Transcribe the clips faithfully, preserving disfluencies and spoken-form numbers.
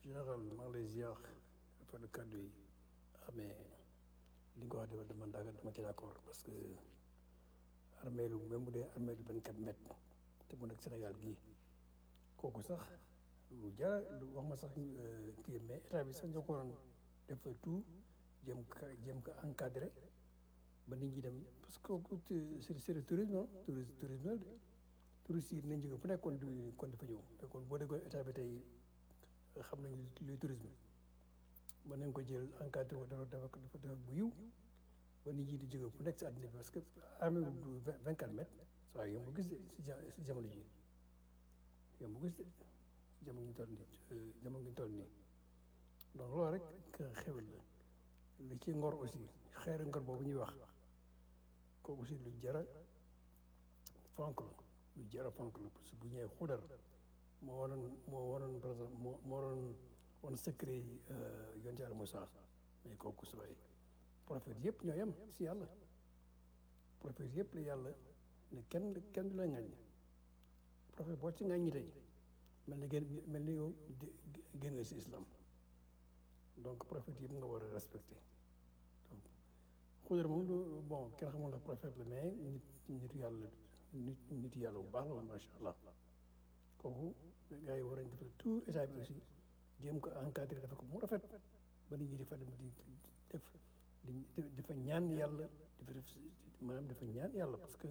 général maa ngi lay ziar rafetlu kàddu yi ah mais li nga ko wax dama dama dama ci d'accord parce que armée lu même bu dee armée lu vingt-quatre mètres te mu nekk Sénégal gii kooku sax lu jara lu wax ma sax kii mais état bi sax ñoo ko waroon def tout jéem ka jéem ko encadré ba nit ñi dem parce que kooku c'est c'est le tourisme non tourisme tourisme la de touristes yi dinañ jóge fu nekk kon du kon dafa ñëw te kon boo déggoo état bi tey xam nañ luy tourisme mën nañ ko jël encadré ko dafa dafa dafa dafa bu yiw ba nit ñi di jóge fu nekk si àddina bi parce que armée bu vingt-quatre mètres saa yomb gis de si si jamono ji yomb gis de jamono ñu toll nii jamono ñu toll nii donc loolu rek xewal la li ci ngor aussi xeeru ngor boobu ñuy wax kooku aussi lu jara fonk la lu jara fonk la parce que bu ñëwee xudar moo waroon moo waroon par exemple moo moo waroon woon secret yonent Yàlla Musaa mais kooku sooy prophète yëpp ñoo yem si yàlla prophète yëpp la yàlla ne kenn kenn du la ŋàññ prophète boo ci ŋàññi tey mel ni gën mel ni yow génn nga si islam donc prophète yëpp nga war a respecté donc xudar moom du bon kenn xamul la prophète la mais nit nit yàlla nit nit yàlla bu baax la woon macha allah kooku gars yi war nañ def tout état bi aussi jéem ko encadré dafa ko mu rafet ba nit ñi di fa dem di def di dafa ñaan yàlla dafa def maanaam dafa ñaan yàlla parce que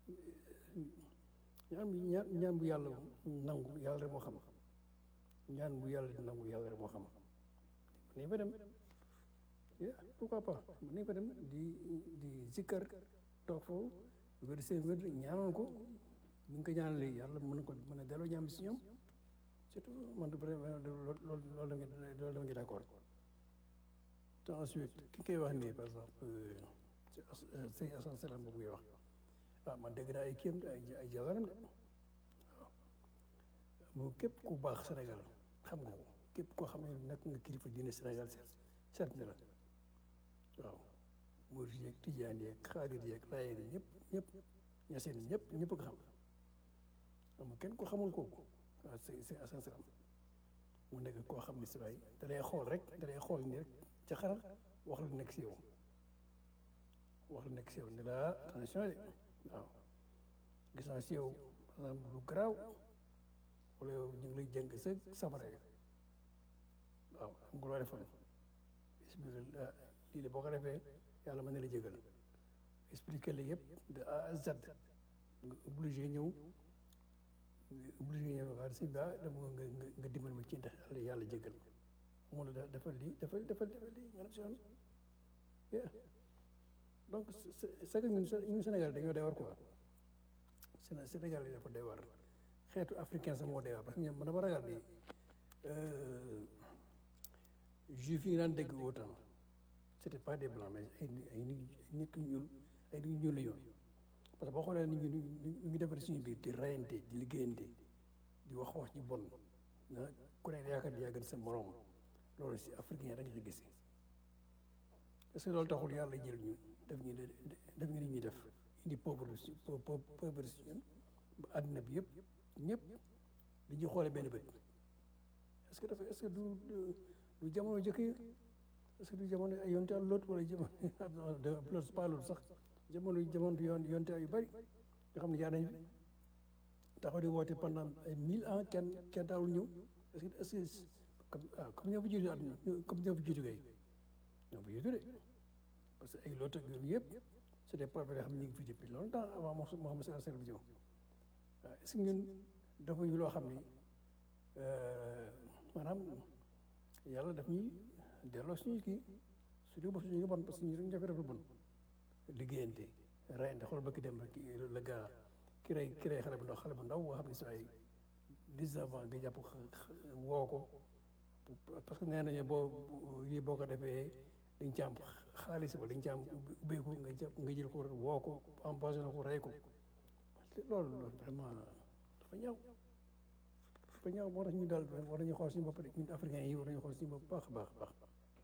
ñaan bu ñaan ñaan bu yàlla nangu yàlla rek moo xam ñaan bu yàlla di nangu yàlla rek moo xam nañ fa dem pourquoi pas nañ fa dem di di zikkar toog foofu wér seen wér ñaanoon ko bu ñu ko ñaanalee yàlla mën na ko mën a delloo ñaam si ñoom surtout man vraiment loolu loolu la nga loolu la nga d'accord te ensuite ki koy wax nii par exemple sëñ Assane Salam boobu ngay wax ah man dégg naa ay kéem ay ay jabaram de waaw moom képp ku baax Sénégal xam nga ko képp koo xam ne nekk nga kilifa diine Sénégal seet na la waaw murid yeeg tijaan yeeg xaadir yeeg laayeen yi ñëpp ñëpp ñaseen ñëpp ñëpp nga xam am kenn ko xamul kooku waaw c'est c'est Assane Salam mu nekk koo xam ne si waay da lay xool rek da lay xool nii rek ca xaral wax la nekk si yow wax la nekk si yow ne la attention de waaw gis naa si yow par exemple lu garaaw wala yow ñu ngi lay jëng sa safara waaw am nga loo defoon expliqué lii de boo ko defee yàlla mën na la jégal expliqué la yëpp de A à Z nga obligé ñëw obligé ñëw waaye si ba dama nga nga dimbal ma ci ndax yàlla jégal moo la defal lii defal defal defal lii nga dem si yoon donc c'est que ñun ñun Sénégal dañoo doy war quoi Sénégal yi dafa doy war xeetu africain sax moo doy war parce que ñoom man dama ragal ni juif yi nga daan dégg autant c'était pas des blancs mais ay ay nit ñu ñuul ay nit ñu ñuul la yoon parce que boo xoolee nit ñi ñu ngi defar suñu biir di rayante di liggéeyante di wax wax ci bon ah ku ne yaakaar di yàggal sa morom loolu si africain da nga ci gis est-ce que loolu taxul yàlla jël ñu def ñu def ñu li ñuy def indi pauvre si pauvre si ñun ba àddina bi yëpp ñëpp di ñu xoolee benn bët est-ce que dafa est-ce que du du jamono jëkk yi est-ce que du jamono ay yonte al lot wala jamono plus pas loolu sax jamono jamono yoon yonte yu bari nga xam ne yaa nañ fi taxaw di woote pendant ay mille ans kenn kenn daawul ñëw est-ce que est-ce que comme ah comme ñoo fi jiitu àdduna comme ñoo fi jiitu kay ñoo fi jiitu de parce que ay lot ak yooyu yëpp c'est des problèmes yoo xam ne ñu ngi fi depuis longtemps avant Mohamed sallallahu alayhi wa sallam waaw est-ce que ñun dafa ñu loo xam ni maanaam yàlla daf ñuy delloo suñu kii suñu bopp suñu bon parce que ñu dañu def def lu bon liggéeyante reyante xool ba ki dem rek la gaa ki rey ki rey xale bu ndaw xale bu ndaw boo xam ne si ay dix-neuf ans nga jàpp woo ko parce que nee nañu boo lii boo ko defee dañ ci am xaalis ba dañ ci am ubbeeku nga jàpp nga jël ko woo ko empoisonné ko rey ko loolu loolu vraiment dafa ñaaw dafa ñaaw moo tax ñu daal war nañu xool suñu bopp rek ñun africains yi war nañu xool suñu bopp baax a baax baax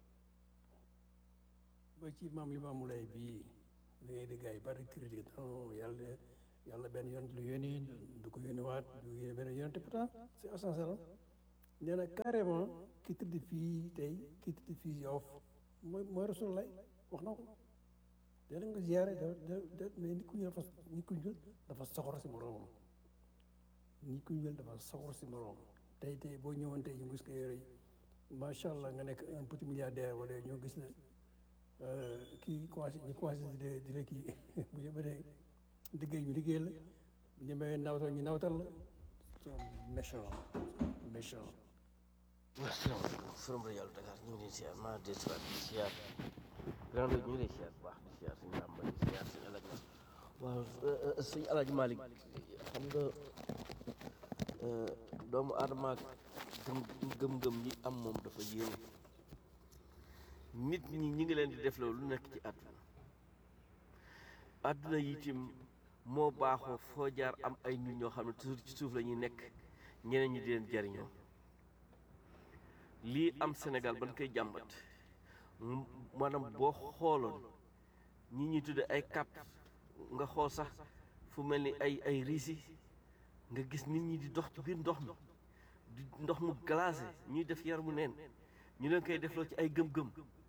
ba ci maam li maamu lay bii da ngay di gars yi bari critique non yàlla yàlla benn yoon lu yónni du ko yónni waat du yónni benn yoon te pourtant c'est essentiel nee na carrément ki tëdd fii tey ki tëdd fii Yoff mooy mooy Rasulullah wax na ko danañ ko ziare da da mais nit ku ñuul dafa nit ku ñuul dafa soxor si moroomam nit ku ñuul dafa soxor si moroomam tey tey boo ñëwoon tey ñu gis ko yore macha allah nga nekk un petit milliardaire wala ñoo gis ne kii commencé ñu commencé di la di la kii bu ñu mënee liggéey ñu liggéey la bu ñu mënee nawtal ñu nawtal la méchant méchant. asalaamaaleykum forum rajo Dakar ñu ngi leen siyaar maa ngi leen di siyaar grand ñu ngi leen siyaar bu baax di siyaar suñu Bamba di siyaar suñu Alaaji waaw suñu Alaaji Malick xam nga doomu aadama ak gëm-gëm yi am moom dafa yéeme nit ñi ñi ngi leen di def loolu lu nekk ci àdduna àdduna yi itam moo baaxoo foo jaar am ay nit ñoo xam ne toujours ci suuf la ñuy nekk ñeneen ñi di leen jariñoo lii am Sénégal ban koy jàmbat maanaam boo xooloon ñi ñuy tudde ay cap nga xool sax fu mel ni ay ay riisi nga gis nit ñi di dox ci biir ndox mi di ndox mu glacé ñuy def yar mu neen ñu leen koy defloo ci ay gëm-gëm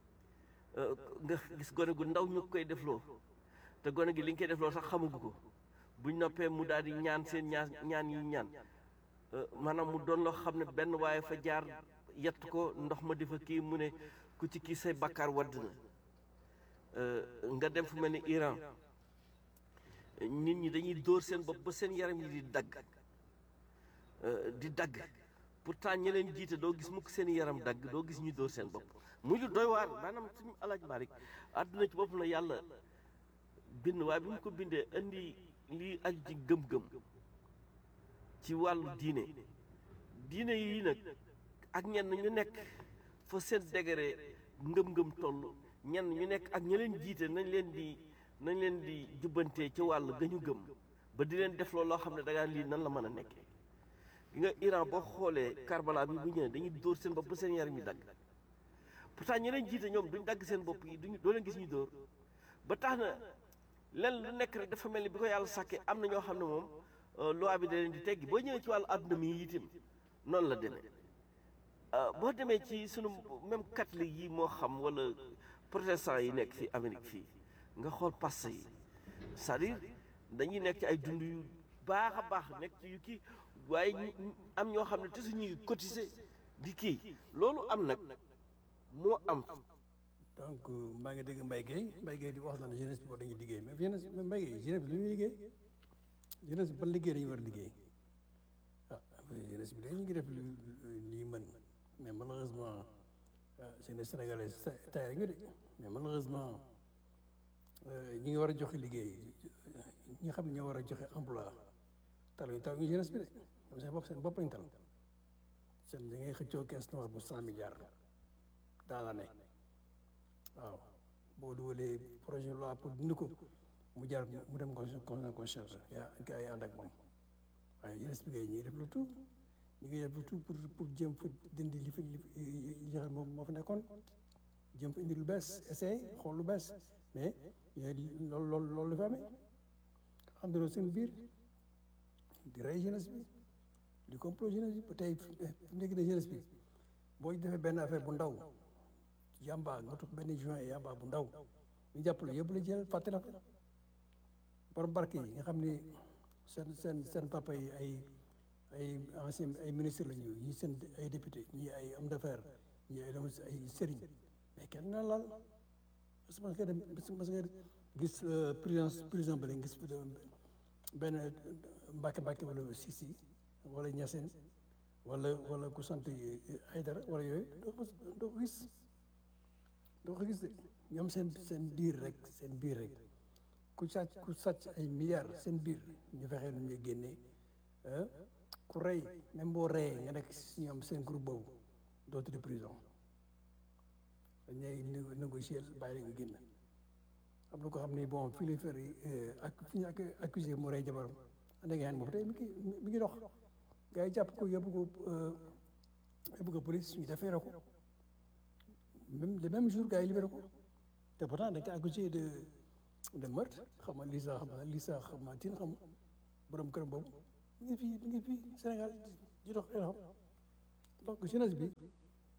nga gis gone gu ndaw ñu koy defloo te gone gi li ñu koy defloo sax xamagu ko buñ noppee mu daal di ñaan seen ñaan ñaan yi ñaan maanaam mu doon loo xam ne benn waaye fa jaar yett ko ndox ma di fa kii mu ne ku ci kii say bakkaar wadd na nga dem fu mel ni Iran nit ñi dañuy dóor seen bopp ba seen yaram yi di dagg di dagg pourtant ñi leen jiite doo gis mukk seen yaram dagg doo gis ñu dóor seen bopp muy lu doy waar maanaam suñu Alaaji Malick àdduna ci bopp la yàlla bind waaye bi mu ko bindee indi lii aju ci gëm-gëm ci wàllu diine diine yi nag ak ñenn ñu nekk fa seen degré ngëm-ngëm toll ñenn ñu nekk ak ña leen jiite nañ leen di nañ leen di jubbantee ci wàll ga ñu gëm ba di leen def loolu loo xam ne dangaa lii nan la mën a nekkee gi nga Iran boo xoolee Karbala bi bu ñëwee dañuy dóor seen bopp ba seen yaram yi dagg pourtant ñi leen jiite ñoom duñ dagg seen bopp yi duñ doo leen gis ñu dóor ba tax na len lu nekk rek dafa mel ni bi ko yàlla sàkkee am na ñoo xam ne moom loi bi da leen di teggi boo ñëwee ci wàllu àdduna mi itam noonu la demee boo demee ci sunu même catholique yi moo xam wala protestant yi nekk fii Amérique fii nga xool pass yi c'est-à-dire dañuy nekk ci ay dund yu baax a baax nekk ci yu kii waaye ñu am ñoo xam ne te suñu ngi cotiser di kii loolu am nag moo am. donc maa ngi dégg Mbaye Gueye Mbaye Gueye di wax na ne jeunesse bi war dañuy liggéey mais jeunesse mais Mbaye Gueye jeunesse bi lu ñuy liggéey jeunesse bi ban liggéey dañu war a liggéey ah jeunesse bi dañu ngi def lii mën mais malheureusement jeunesse sénégalaise tay rek nga de mais malheureusement ñi ngi war a joxe liggéey ñi nga xam ne ñoo war a joxe emploi taluñu taw ñu jeunesse bi de ñoom seen bopp seen bopp lañ tal seen da ngay xëccoo caisse noire bu cent milliards dans l'année waaw boo dugalee projet de loi pour dindi ko mu jaar mu dem conseil constitutionnel yaa gaa yi ànd ak moom waaye jeunesse bi ngay ñi ngi def lu tout ñu ngi def lu tout pour pour jéem fa dindi li fi li nga xam moom moo fa nekkoon jéem fa indi lu bees essayé xool lu bees mais loolu loolu loolu la fa amee xam ne seen biir di rey jeunesse bi di complot jeunesse bi ba tey nekk na jeunesse bi boo defee benn affaire bu ndaw yamba nga tux benn juin yamba bu ndaw ñu jàppale yëpp la jël fàtte la borom barke yi nga xam ne seen seen seen papa yi ay ay ancien ay ministre la ñu ñi seen ay député ñi ay homme d'affaires ñi ay doom ay sëriñ mais kenn na laal parce que mas nga dem mas nga gis prison prison ba la gis benn mbàkke mbàkke wala sisi wala ñaseen wala wala ku sant ay dara wala yooyu doo ko doo ko gis doo ko gis de ñoom seen seen biir rek seen biir rek ku sàcc ku sàcc ay milliards seen biir ñu fexee nu ñuy génnee ku rey même boo reyee nga nekk si ñoom seen groupe boobu dootu di prison dañ lay négocier bàyyi la nga génn am na ko xam ne bon fii lay fer ak fi ñu accusé mu rey jabaram anda nga xeen boobu tey mi ngi mi ngi dox gars yi jàpp ko yóbbu ko yóbbu ko police ñu defeere ko même le même jour gars yi libéré ko te pourtant dañ ko accusé de de meurtre xam nga Lisa xam nga Lisa xam nga tin xam borom këram boobu mi ngi fii mi ngi fii Sénégal di dox xam donc jeunesse bi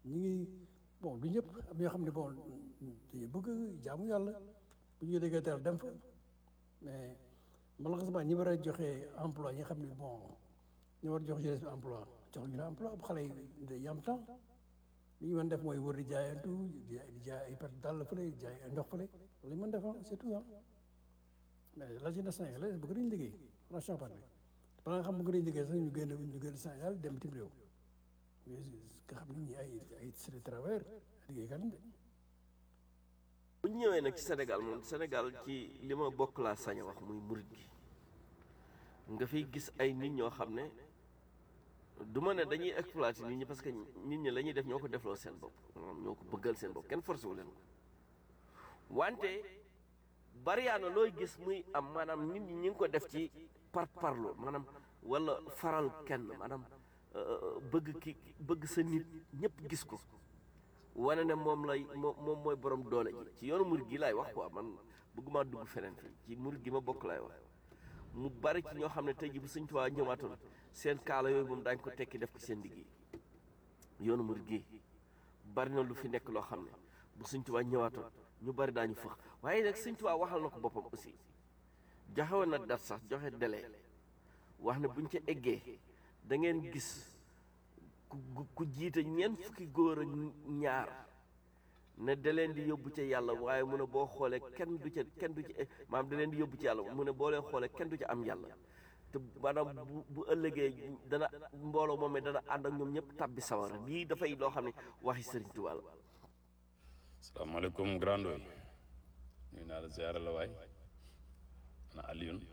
ñu ngi bon du ñëpp am ñoo xam ne bon dañu bëgg jaamu yàlla bu ñu déggee dara dem fa mais malheureusement ñi war a joxe emploi ñi nga xam ne bon ñu war a jox jeunesse bi emploi jox ñu ne emploi bu xale yi day am temps li ñu mën def mooy wër di jaayantu di jaay ay perte dàll fële jaay ay ndox fële li ñu mën def c'est tout ah mais la jeunesse sénégalaise bëgg nañu liggéey franchement parlé ba nga xam bëgg nañu liggéey sax ñu génn ñu génn Sénégal dem bitim réew mais nga xam ne ñi ay ay c'est des travailleurs liggéey kan de bu ñu ñëwee nag ci Sénégal moom Sénégal ci li ma bokk laa sañ a wax muy murit gi nga fiy gis ay nit ñoo xam ne du ma ne dañuy exploiter nit ñi parce que nit ñi la ñuy def ñoo ko defloo seen bopp moom ñoo ko bëggal seen bopp kenn forcé wu leen ko wante bariyaana looy gis muy am maanaam nit ñi ñi ngi ko def ci par parlo maanaam wala faral kenn maanaam bëgg ki bëgg sa nit ñëpp gis ko wane ne moom lay moom moom mooy borom doole ji ci yoonu murid gi laay wax quoi man bëgguma dugg feneen fii ci murid gi ma bokk laay wax mu bari ci ñoo xam ne tey ji bu Sëñ Tuubaa ñëwaatoon seen kaala yooyu moom daañu ko tekki def ci seen liggéey yoonu murid gi bari na lu fi nekk loo xam ne bu Sëñ Tuubaa ñëwaatoon ñu bari daañu fëx waaye nag Sëñ Tuubaa waxal na ko boppam aussi joxe woon na dat sax joxe délai wax ne buñ ca eggee da ngeen gis ku ku jiite ñeent fukki góor ak ñaar ne da leen di yóbbu ca yàlla waaye mu ne boo xoolee kenn du ca kenn du ca maanaam da leen di yóbbu ci yàlla mu ne boo leen xoolee kenn du ca am yàlla te maanaam bu bu ëllëgee dana mbooloo moomee dana ànd ak ñoom ñëpp tàbbi sawara lii dafay loo xam ne waxi Sëriñ Tuubaa la. salaamaaleykum grand oy nuyu naa la ziyaara la waay ana Alioune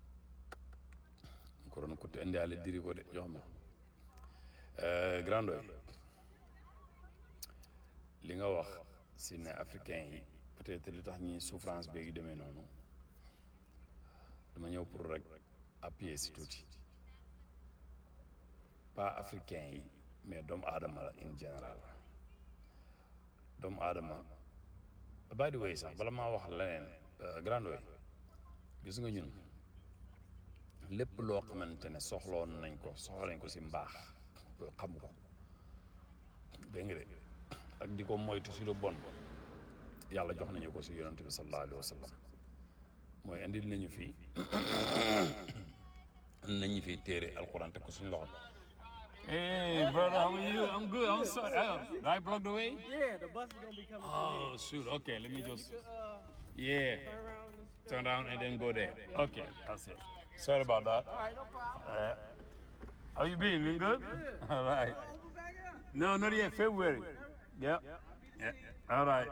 ko doon ko indi ale diri ko de jox ma grand oy li nga wax si ne africain yi peut-être li tax ñi souffrance bi yu demee noonu dama ñëw pour rek appuyer si tuuti pas africain yi mais doomu aadama la in général doomu aadama by the way sax bala maa wax leneen grand oy gis nga ñun lépp loo xamante ne soxloon nañ ko soxla nañ ko si mbaax xamu ko dégg nga de ak di ko moytu si lu bon yàlla jox nañu ko si yonent bi sallallahu alayhi wa sallam mooy indil nañu fii nañu fii téere alquran teg ko suñu loxo. Hey brother, how are you? I'm good. I'm sorry. Uh, do I block the way? Yeah, the bus is gonna be coming. Oh shoot. Okay, let me just. Yeah. Turn around and then go there. Okay, that's it. Sorry about that. All right, no problem. Uh, how you been? Been good? All right. No, not yet. February. Yep. Yeah. All right.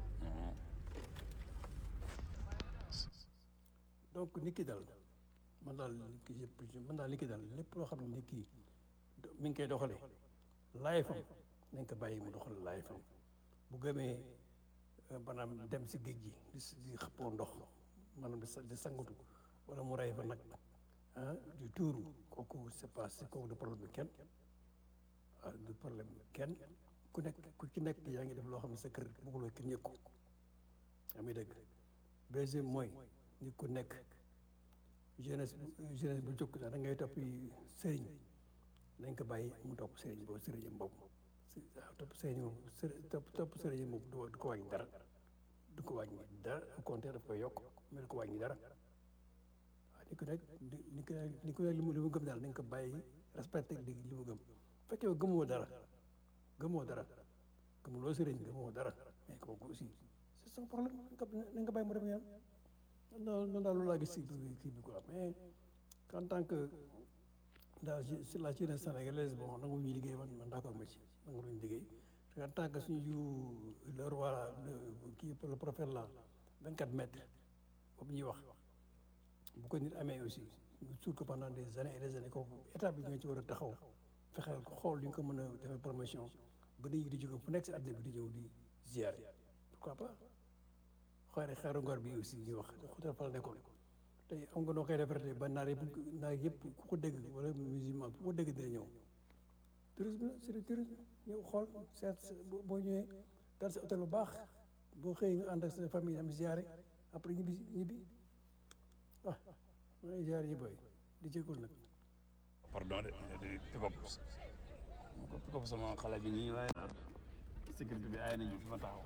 donc nit ki daal man daal ki yëpp man daal li ki daal lépp loo xam ne nit ki mi ngi koy doxalee laay fam nañ ko bàyyi mu doxal laay fam bu gëmee maanaam dem si géej gi di di xëppoo ndox maanaam di di sangutu wala mu rey fa nag ah di tuuru kooku c'est pas c'est kooku du problème bi kenn ah du problème bi kenn ku nekk ku ci nekk yaa ngi def loo xam ne sa kër bëgguloo kenn yëg ko yaa ngi dégg deuxième mooy nit ku nekk jeunesse jeunesse bu jóg da ngay topp sëriñ nañ ko bàyyi mu topp sëriñ boobu sëriñam boobu topp sëriñ moom topp topp sëriñam moom du ko wàññi dara du ko wàññi dara au contraire daf koy yokk mais du ko wàññi dara waaw ni ko nekk ni ko ni ko nekk li mu li mu gëm daal nañ ko bàyyi respecté li li mu gëm bu fekkee yow gëmoo dara gëmoo dara gëmuloo sëriñ gëmoo dara mais kooku aussi c'est son problème nañ ko bàyyi mu dem yoon non non daal loolu laa gis si kii bi quoi mais en tant que daal si la jeunesse sénégalaise bon nangu ñuy liggéey man man d'accord ma ci nangu luñu liggéey en tant que suñu le roi kii le prophète là vingt quatre mètres boobu ñuy wax bu ko nit amee aussi suur ko pendant des années et des années kooku état bi ñoo ci war a taxaw fexeel ko xool li ñu ko mën a defee promotion ba nit ñi di jóge fu nekk si àddina bi di ñëw di ziare pourquoi pas xaari xaaru ngor bi aussi ñuy wax xutal fa la nekkoon tey am nga noo koy defaree ba naar yëpp naar yëpp ku ko dégg wala musulman ku ko dégg dina ñëw tourisme la c'est le tourisme ñëw xool seet boo ñëwee dal sa hôtel bu baax boo xëyee nga ànd ak sa famille am ziare après ñibbi ñibbi ah maa ngi ziare ñi boy di jégalu nag. pardon de di pick up pick up sama xale bi nii waaye sécurité bi ay nañu fi ma taxaw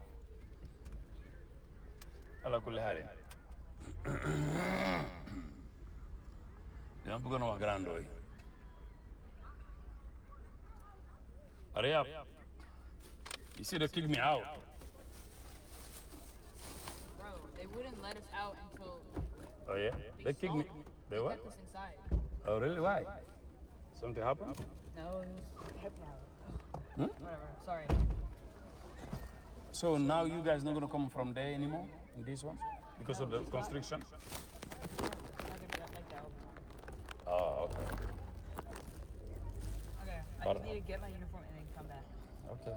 ala kulli xaal dama bëggoon a wax grand doy hurry up you see they kick me out Bro, they wouldn't let us out until oh yeah they kick me they what kept us inside. oh really why something happened No, it was hip now. Hmm? Whatever. Sorry. so now you guys not gonna come from there anymore in this one because of the constriction Not gonna be that like that. oh okay Okay. I But- just need to get my uniform and then come back. ok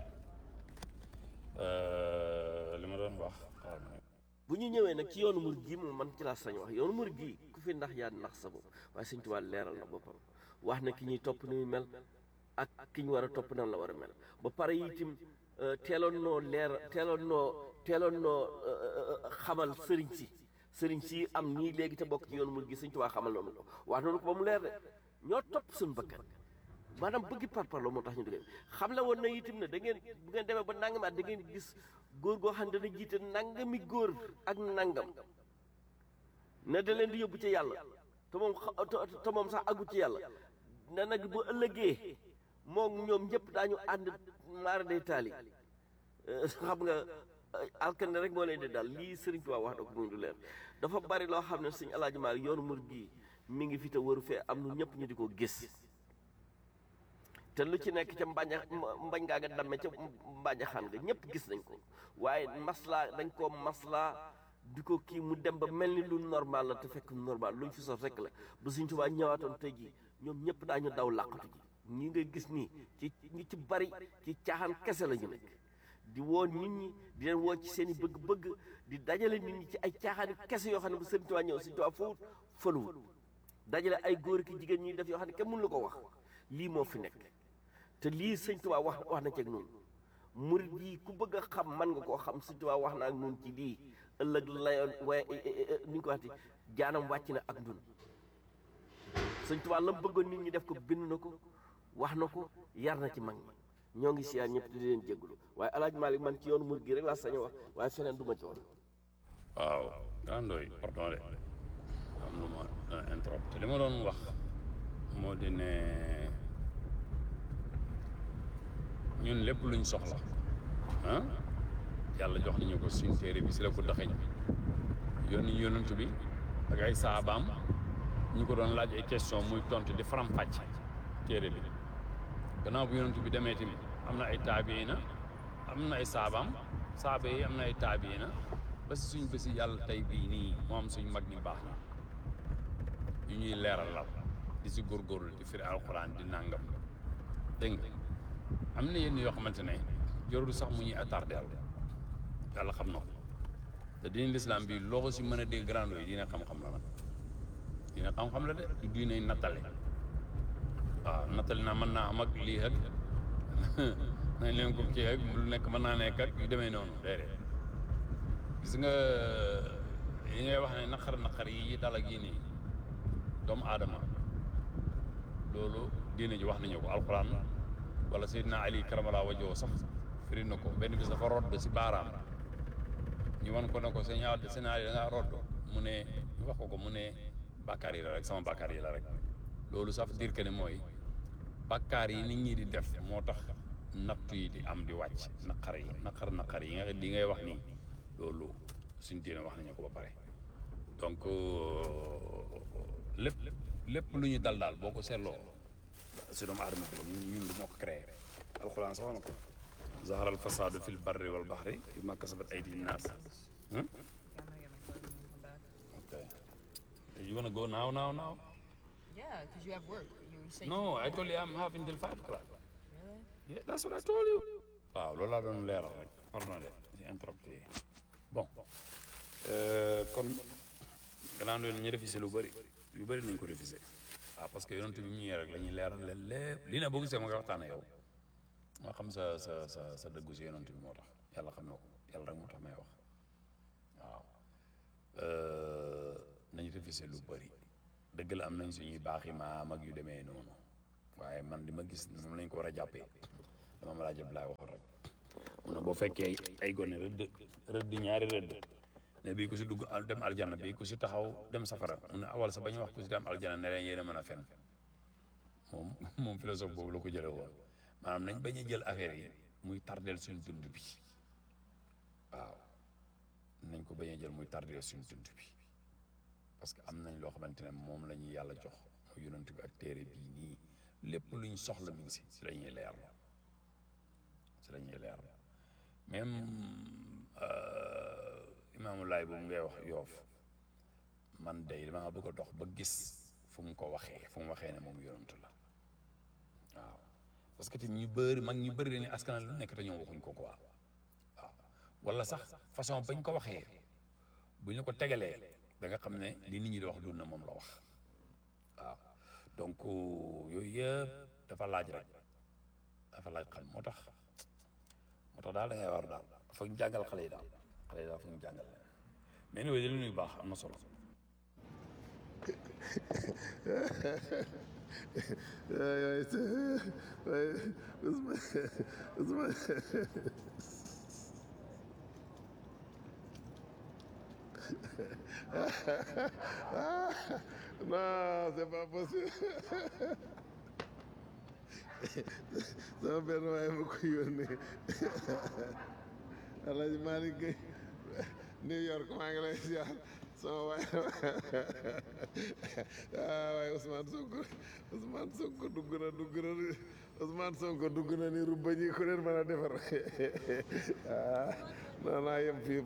Euh, li ma doon wax xaaral ma ne. bu ñu ñëwee nag ci yoonu murid gi moom man ci laa sañ wax yoonu murid gi ku fi ndax yaa nax sa bopp waaye Sëñ Tuubaa leeral na boppam wax na ki ñuy topp ni muy mel ak ki ñu war a topp nan la war a mel ba pare itam teeloon noo leer teeloon noo teeloon noo xamal sëriñ si sëriñ si am nii léegi te bokk ci yoonu murid gi Sëñ Tuubaa xamal noonu ko wax noonu ko ba mu leer de ñoo topp suñu bakkan maanaam bëggi parparloo moo tax ñu dëgg xam la woon na itam ne da ngeen bu ngeen demee ba nangamaat da ngeen gis góor goo xam ne dana jiite nangami góor ak nangam ne da leen di yóbbu ci yàlla te moom xa- te moom sax àggu ci yàlla ne nag bu ëllëgee moom ñoom ñëpp daañu ànd maara day taali xam nga alkane rek moo leen di daal lii Sëriñ Tuubaa wax da ko muy du leer dafa bari loo xam ne Sëñ Alaaji Maalik yoonu murid gi mi ngi fi te waru fee am nu ñëpp ñu di ko gis te lu ci nekk ca mbañ mbañ ngaa nga damme ca mbañaxaan nga ñëpp gis nañ ko waaye maslaa dañ koo maslaa di ko kii mu dem ba mel ni lu normal la te fekk normal luñ fi sos rek la bu Sëñ Tuubaa ñëwaatoon tey jii ñoom ñëpp daañu daw làqatu ji ñi nga gis nii ci ñi ci bari ci caaxaan kese la ñu nekk di woo nit ñi di leen woo ci seen i bëgg-bëgg di dajale nit ñi ci ay caaxaani kese yoo xam ne bu Sëñ Tuubaa ñëw Sëñ Tuubaa foofu faluwul dajale ay góor ki jigéen ñi def yoo xam ne kenn mënu la ko wax lii moo fi nekk te lii Sëñ Tuubaa wax wax na ci ak noonu murid yi ku bëgg a xam man nga koo xam Sëñ Tuubaa wax na ak noonu ci lii ëllëg layoon waaye ni ñu ko waxati jaanam wàcc na ak ñun Sëñ Tuubaa la mu bëggoon nit ñi def ko bind na ko wax na ko yar na ci mag ñi ñoo ngi siyaar ñëpp di leen jégalu waaye El Hadj Malick man ci yoonu murid gi rek laa sañ a wax waaye feneen du ma ci woon. waaw grandooy pardon de am lu ma interrompre li ma doon wax moo di ne ñun lépp luñ soxla ah yàlla jox nañu ko suñ téere bi si la ko daxeñ yónni yonent bi ak ay saabaam ñu ko doon laaj ay question muy tontu di faram-fàcc téere bi gannaaw bu yonent bi demee tamit am na ay taabiina am na ay saabaam saaba yi am na ay taabiina ba si suñ bési yàlla tey bii nii moo am suñ mag ñi baax na yu ñuy leeral la di si góorgóorlu di firi alxuraan di nàngam dégg nga am na yenn yoo xamante ne jarul sax mu ñuy attardé yàlla xam na ko te diine lislaam bi loo ko si mën a dégg grand yi dina xam-xam la nag dina xam-xam la de du diine nattale waaw nattale naa mën naa am ak lii ak nañ leen ko kii ak lu nekk mën naa nekk ak yu demee noonu déedéet gis nga yi ngay wax ne naqar naqar yi dal ak yi nii doomu aadama loolu diine ji wax nañu ko alxuraan wala Seydina Ali karamala wajoo sax firi na ko benn bis dafa rodd si baaraam ñu wan ko ne ko sëñ Ali sëñ Ali da ngaa rodd mu ne ñu wax ko ko mu ne bàkkaar yi la rek sama bàkkaar yi la rek loolu ça veut dire que ne mooy bàkkaar yi nit ñi di def moo tax natt yi di am di wàcc naqar yi naqar naqar yi nga di ngay wax nii loolu suñ diine wax nañu ko ba pare donc lépp lépp lu ñu dal daal boo ko seetloo si doomu aadama bi ñun ñun lu moo ko créé alxuraan sax na ko zahara al fasadu fi l barri wal bahri bima kasabat aydi nnaas Yeah, I'm gonna get my clothes and come back. okay you wanna go now now now Yeah, because you have work. You were saying. no I told you I'm having till five o'clock Really? yeah that's what I told you waaw loolu laa doon leeral rek pardon de si interrupté bon kon gannaaw loolu ñu révisé lu bëri lu bëri nañ ko révisé waaw parce que yonent bi mu ñëwee rek la ñuy leeral leen lépp lii nag boo gisee ma nga waxtaane yow moo xam sa sa sa sa dëggu si yonent bi moo tax yàlla xam na ko yàlla rek moo tax may wax waaw nañ révisé lu bëri dëgg la am nañ suñuy baaxi maam ak yu demee noonu waaye man li ma gis moom lañ ko war a jàppee dama ma laa jëb laay waxoon rek mu ne boo fekkee ay gone rëdd rëdd ñaari rëdd ne bii ku si dugg al- dem aljana bii ku si taxaw dem safara mu ne awal sa ba ñu wax ku si dem aljana ne leen yéen a mën a fen moom moom philosophe boobu la ko jële woon maanaam nañ bañ a jël affaire yi muy tardeel suñ dund bi waaw nañ ko bañ a jël muy tardeel suñ dund bi parce que am nañ loo xamante ne moom la ñuy yàlla jox mooy yonent bi ak téere bii nii lépp luñ soxla mi ngi si si la ñuy leer si la ñuy leer même imaamu laay boobu ngay wax yoof man day dama bëgg a dox ba gis fu mu ko waxee fu mu waxee ne moom yonent la waaw parce que te ñu bëri mag ñu bëri dañuy askan lu nekk te ñoom waxuñ ko quoi waaw wala sax façon bañ ko waxee bu ñu ko tegalee da nga xam ne li nit ñi di wax dund na moom la wax waaw donc yooyu yëpp dafa laaj rek dafa laaj xam moo tax moo tax daal da ngay war daal foog ñu jàngal xale yi daal xale yi daal foog ñu jàngal leen mais ni wéy lu baax am na solo. Non, c'est pas possible. sama benn waaye ma ko yónnee Alaaji Malick Gueye New York maa ngi lay ziar sama waaye ah waaye Ousmane Sonko Ousmane Sonko dugg na dugg na Ousmane Sonko dugg na ni rubba ñi ku leen mën a defar ah non naa yem fii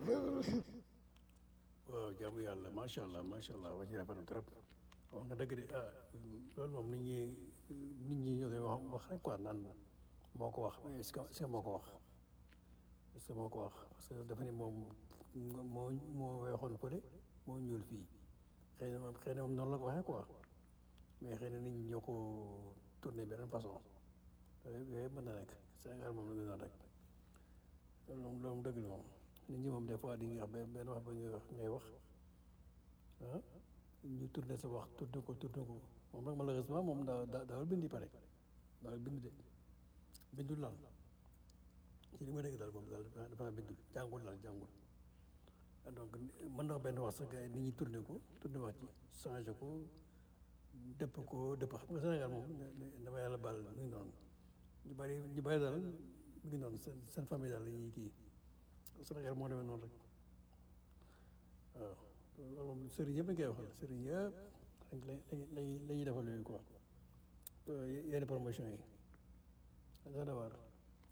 waaw jaamu yàlla macha allah macha allah wax ji rafet na trop wax nga dëgg de ah loolu moom nit ñi nit ñi ñoo koy wax wax rek quoi naan moo ko wax mais est-ce que est-ce que moo ko wax est-ce que moo ko wax parce que dafa ne moom moo moo weexoon fële moo ñuul fii xëy na moom xëy na moom noonu la ko waxee quoi mais xëy na nit ñi ñoo ko tourné beneen façon yooyu mën na nekk Sénégal moom la ñu doon rek loolu moom loolu dëgg la moom nit ñi moom des fois di nga wax benn benn wax ba ñuy wax ngay wax ah ñu tourné sa wax tourné ko tourné ko moom nag malheureusement moom daa daa daawul bindi pare daawul bind de bindul laal ci li ma dégg daal moom daal dafa bindul jàngul laal jàngul donc mën na wax benn wax sax gars yi nit ñi tourné ko tourné wax ci changé ko dëpp ko dëpp xam nga Sénégal moom dama yàlla baal mu ngi noonu ñu bari ñu bari daal mu ngi noonu seen seen famille daal la ñuy kii Sénégal moo demee noonu rek waaw loolu moom sëriñ yëpp dañ koy waxal sëriñ yëpp rek la la la ñuy defal yooyu quoi yenn promotion yi da da war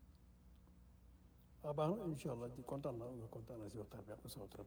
ah baax na incha allah di kontaan naa kontaan naa si waxtaan bi am na solo trop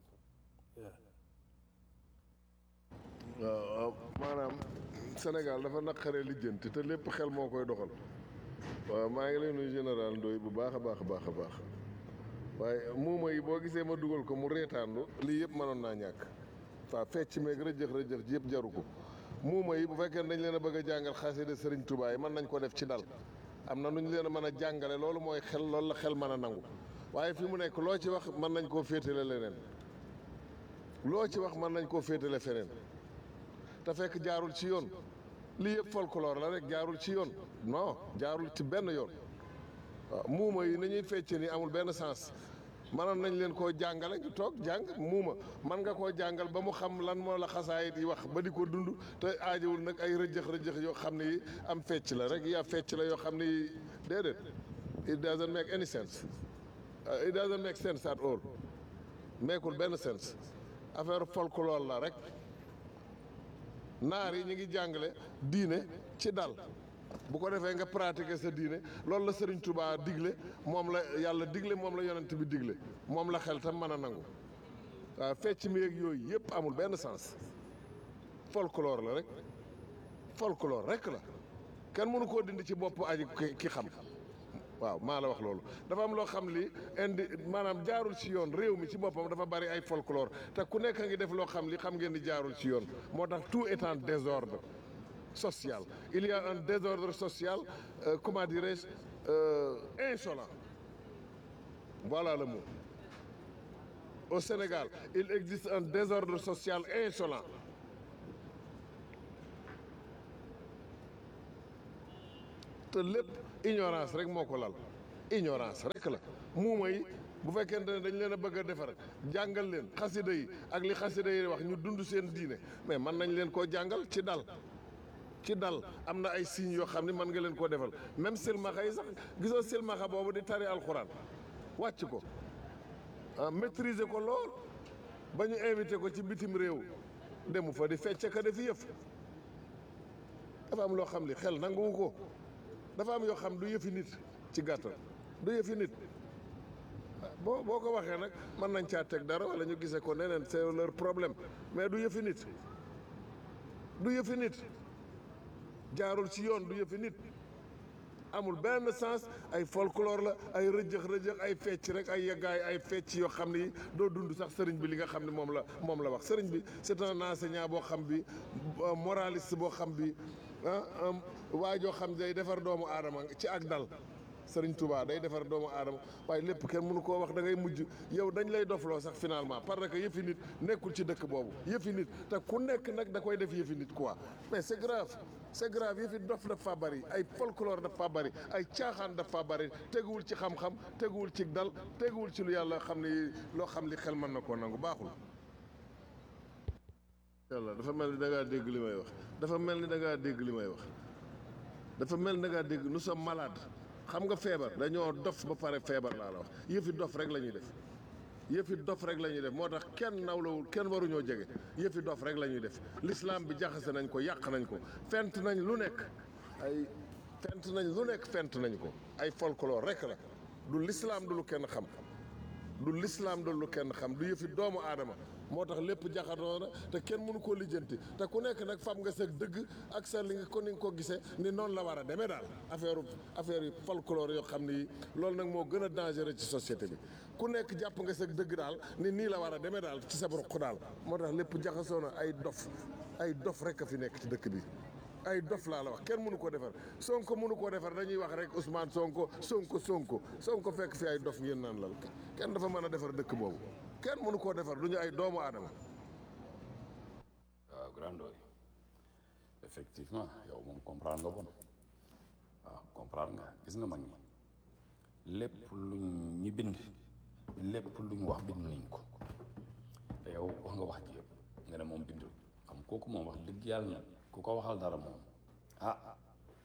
waaw waaw maanaam Sénégal dafa naqaree lijjanti te lépp xel moo koy doxal waaw maa ngi lay nuyu général Ndoye bu baax a baax a baax a baax waaye muuma yi boo gisee ma dugal ko mu reetaandu lii yëpp mënoon naa ñàkk waaw fecc meeg rëjëx rëjëx ji yëpp jaru ko muuma yi bu fekkee dañ leen a bëgg a jàngal xasida Sëriñ Tuubaa yi mën nañ ko def ci dal am na nu ñu leen a mën a jàngale loolu mooy xel loolu la xel mën a nangu waaye fi mu nekk loo ci wax mën nañ koo féetale leneen loo ci wax mën nañ koo féetale feneen te fekk jaarul ci yoon lii yëpp folklore la rek jaarul ci yoon non jaarul ci benn yoon waaw muuma yi nañuy fecce ni amul benn sens mënoon nañ leen koo jàngale ñu toog jàng muuma man nga koo jàngal ba mu xam lan moo la xasaayit yi wax ba di ko dund te aajowul nag ay rëjëx rëjëx yoo xam ne yi am fecc la rek yaa fecc la yoo xam ne yi déedéet it doesn't make any sense it doesn't make sense at all meekul benn sense affaire folklore la rek naar yi ñu ngi jàngale diine ci dal bu ko defee nga pratiquer sa diine loolu la Sëriñ Tuubaa digle moom la yàlla digle moom la yonent bi digle moom la xel tam mën a nangu waaw fecc mi yeeg yooyu yëpp amul benn sens folklore la rek folklore rek la kenn mënu koo dindi ci bopp aji ki xam waaw maa la wax loolu dafa am loo xam li indi maanaam jaarul ci yoon réew mi ci boppam dafa bari ay folklore te ku nekk a ngi def loo xam li xam ngeen di jaarul ci yoon moo tax tout est en désordre social il y a un désordre social euh, comment dirais-je euh, insolent voilà le mot au Sénégal il existe un désordre social insolent te lépp ignorance rek moo ko lal ignorance rek la muuma yi bu fekkente ne dañ leen a bëgg a defar jàngal leen xasida yi ak li xasida yi wax ñu dund seen diine mais mën nañ leen koo jàngal ci dal ci dal am na ay signes yoo xam ne mën nga leen koo defal même silmaxa yi sax gisoo silmaxa boobu di tari alxuraan wàcc ko ah maîtriser ko lool ba ñu invité ko ci bitim réew demu fa di fecce ka def yëf dafa am loo xam li xel nanguwu ko dafa am yoo xam du yëfi nit ci gàttal du yëfi nit boo boo ko waxee nag mën nañ caa teg dara wala ñu gisee ko neneen c'est leur problème mais du yëfi nit du yëfi nit jaarul ci yoon du yëfi nit amul benn sens ay folklore la ay rëjëx rëjëx ay fecc rek ay yeggaay ay fecc yoo xam ni doo dund sax sëriñ bi li nga xam ne moom la moom la wax sëriñ bi c'est un enseignant boo xam bi moraliste boo xam bi ah waa joo xam day defar doomu aadama ci ak dal sëriñ Touba day defar doomu aadama waaye lépp kenn mënu koo wax da ngay mujj yow dañ lay dofloo sax finalement parce que yëfi nit nekkul ci dëkk boobu yëfi nit te ku nekk nag da koy def yëfi nit quoi mais c'est grave c'est grave yëfi dof dafa bari ay folklore dafa bari ay caaxaan dafa bari teguwul ci xam-xam teguwul ci dal teguwul ci lu yàlla xam ni loo xam li xel mën na koo nangu baaxul. yàlla dafa mel ni da ngaa dégg li may wax dafa mel ni da ngaa dégg li may wax dafa mel ni da ngaa dégg nous sommes malades xam nga feebar dañoo dof ba pare feebar laa la wax yëfi dof rek la ñuy def. yëfi dof rek la ñuy def moo tax kenn nawlawul kenn waruñoo jege yëfi dof rek la ñuy def l'islam bi jaxase nañ ko yàq nañ ko fent nañ lu nekk ay fent nañ lu nekk fent nañ ko ay folklore rek la du l'islam du lu kenn xam du l'islam du lu kenn xam du yëfi doomu aadama moo tax lépp jaxatoo na te kenn mënu koo lijjanti te ku nekk nag fam nga sa dëgg ak sa li nga ko ni nga ko gisee ni noonu la war a demee daal affaire affaire yi folklore yoo xam ni loolu nag moo gën a dangereux ci société bi ku nekk jàpp nga sa dëgg daal ni nii la war a demee daal ci sa ruq daal moo tax lépp jaxasoo na ay dof ay dof rek a fi nekk ci dëkk bi ay dof laa la wax kenn mënu ko defar Sonko mënu koo defar dañuy wax rek Ousmane Sonko Sonko Sonko Sonko fekk fi ay dof ngeen naan lal kenn dafa mën a defar dëkk boobu kenn mënu koo defar du ñu ay doomu aadama. waaw grandooy effectivement yow moom comprendre nga bon waaw comprendre nga gis nga mag ñi lépp luñ ñi bind lépp luñ wax bind nañ ko te yow wax nga wax ji yëpp nga ne moom bindul xam kooku moom wax dëgg yàlla nag ku ko waxal dara moom ah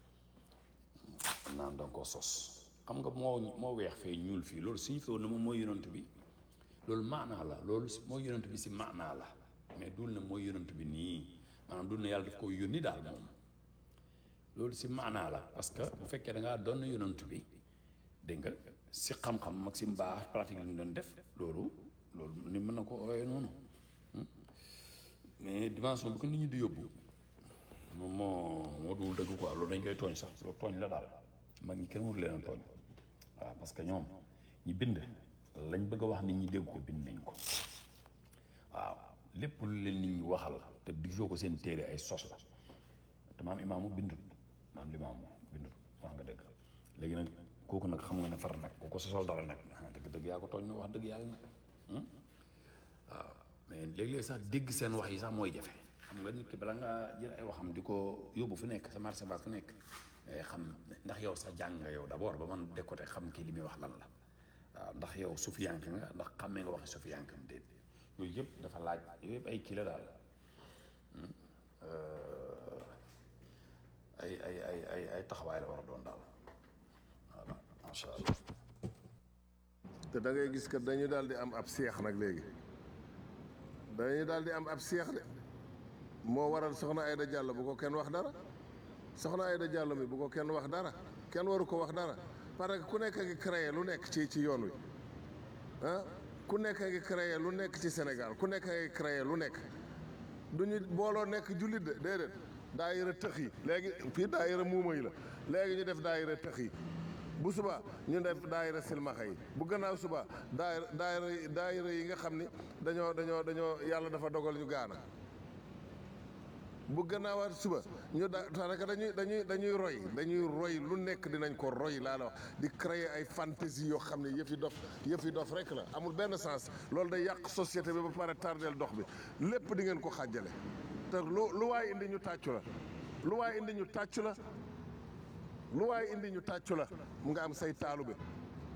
naan danga ko sos xam nga moo moo weex fee ñuul fii loolu suñu fi woon ne moom mooy yonent bi loolu maanaa la loolu mooy yonent bi si maanaa la mais dul na mooy yonent bi nii maanaam dul na yàlla daf ko yónni daal moom loolu si maanaa la parce que bu fekkee da ngaa doon yonent bi dégg nga si xam-xam mag si mbaax pratique li ñu doon def loolu loolu ni mën na ko ooyee noonu mais dimension bi ko nit ñi di yóbbu moom moo moo dul dëgg quoi loolu dañ koy tooñ sax loolu tooñ la daal mag ñi kenn mënu leen a tooñ waaw parce que ñoom ñi bind lañ bëgg a wax nit ñi dégg ko bind nañ ko waaw lépp lu leen nit ñi waxal te gisoo ko seen téere ay sos la te maam imaamu bindut maam limaamu bindut wax nga dëgg léegi nag kooku nag xam nga ne far nag ku ko sosal dara nag dëgg dëgg yaa ko tooñ na wax dëgg yàlla nag waaw mais léeg-léeg sax dégg seen wax yi sax mooy jafe xam nga nit ki bala nga jël ay waxam di ko yóbbu fu nekk sa marché ba fu nekk xam ndax yow sax jàng nga yow d'abord ba man décoté xam kii li muy wax lan la waaw ndax yow sufiyank nga ndax xammee nga waxi sufiyank am déet yooyu yëpp dafa laaj yooyu yëpp ay kii la daal ay ay ay ay ay taxawaay la war a doon daal voilà macha allah. te da ngay gis que dañu daal di am ab seex nag léegi dañu daal di am ab seex de moo waral soxna Aïda Diallo bu ko kenn wax dara soxna Aïda Diallo mi bu ko kenn wax dara kenn waru ko wax dara parce que ku nekk ngi créé lu nekk ci ci yoon wi ah ku nekk ngi créé lu nekk ci Sénégal ku nekk ngi créé lu nekk du ñu booloo nekk jullit de déedéet daayira tëx yi léegi fii daayira muuma yi la léegi ñu def daayira tëx yi bu suba ñu def daayira silmaxa yi bu gannaaw suba daayira daayira daayira yi nga xam ni dañoo dañoo dañoo yàlla dafa dogal ñu gaana bu gannaawaat suba ñu da daanaka dañuy dañuy dañuy roy dañuy roy lu nekk dinañ ko roy laa la wax di créer ay fantaisie yoo xam ne yëfi dof yëfi dof rek la amul benn sens loolu day yàq société bi ba pare tardeel dox bi lépp di ngeen ko xàjjale te lu lu waay indi ñu tàccu la lu waay indi ñu tàccu la lu waay indi ñu tàccu la mu nga am say taalu bi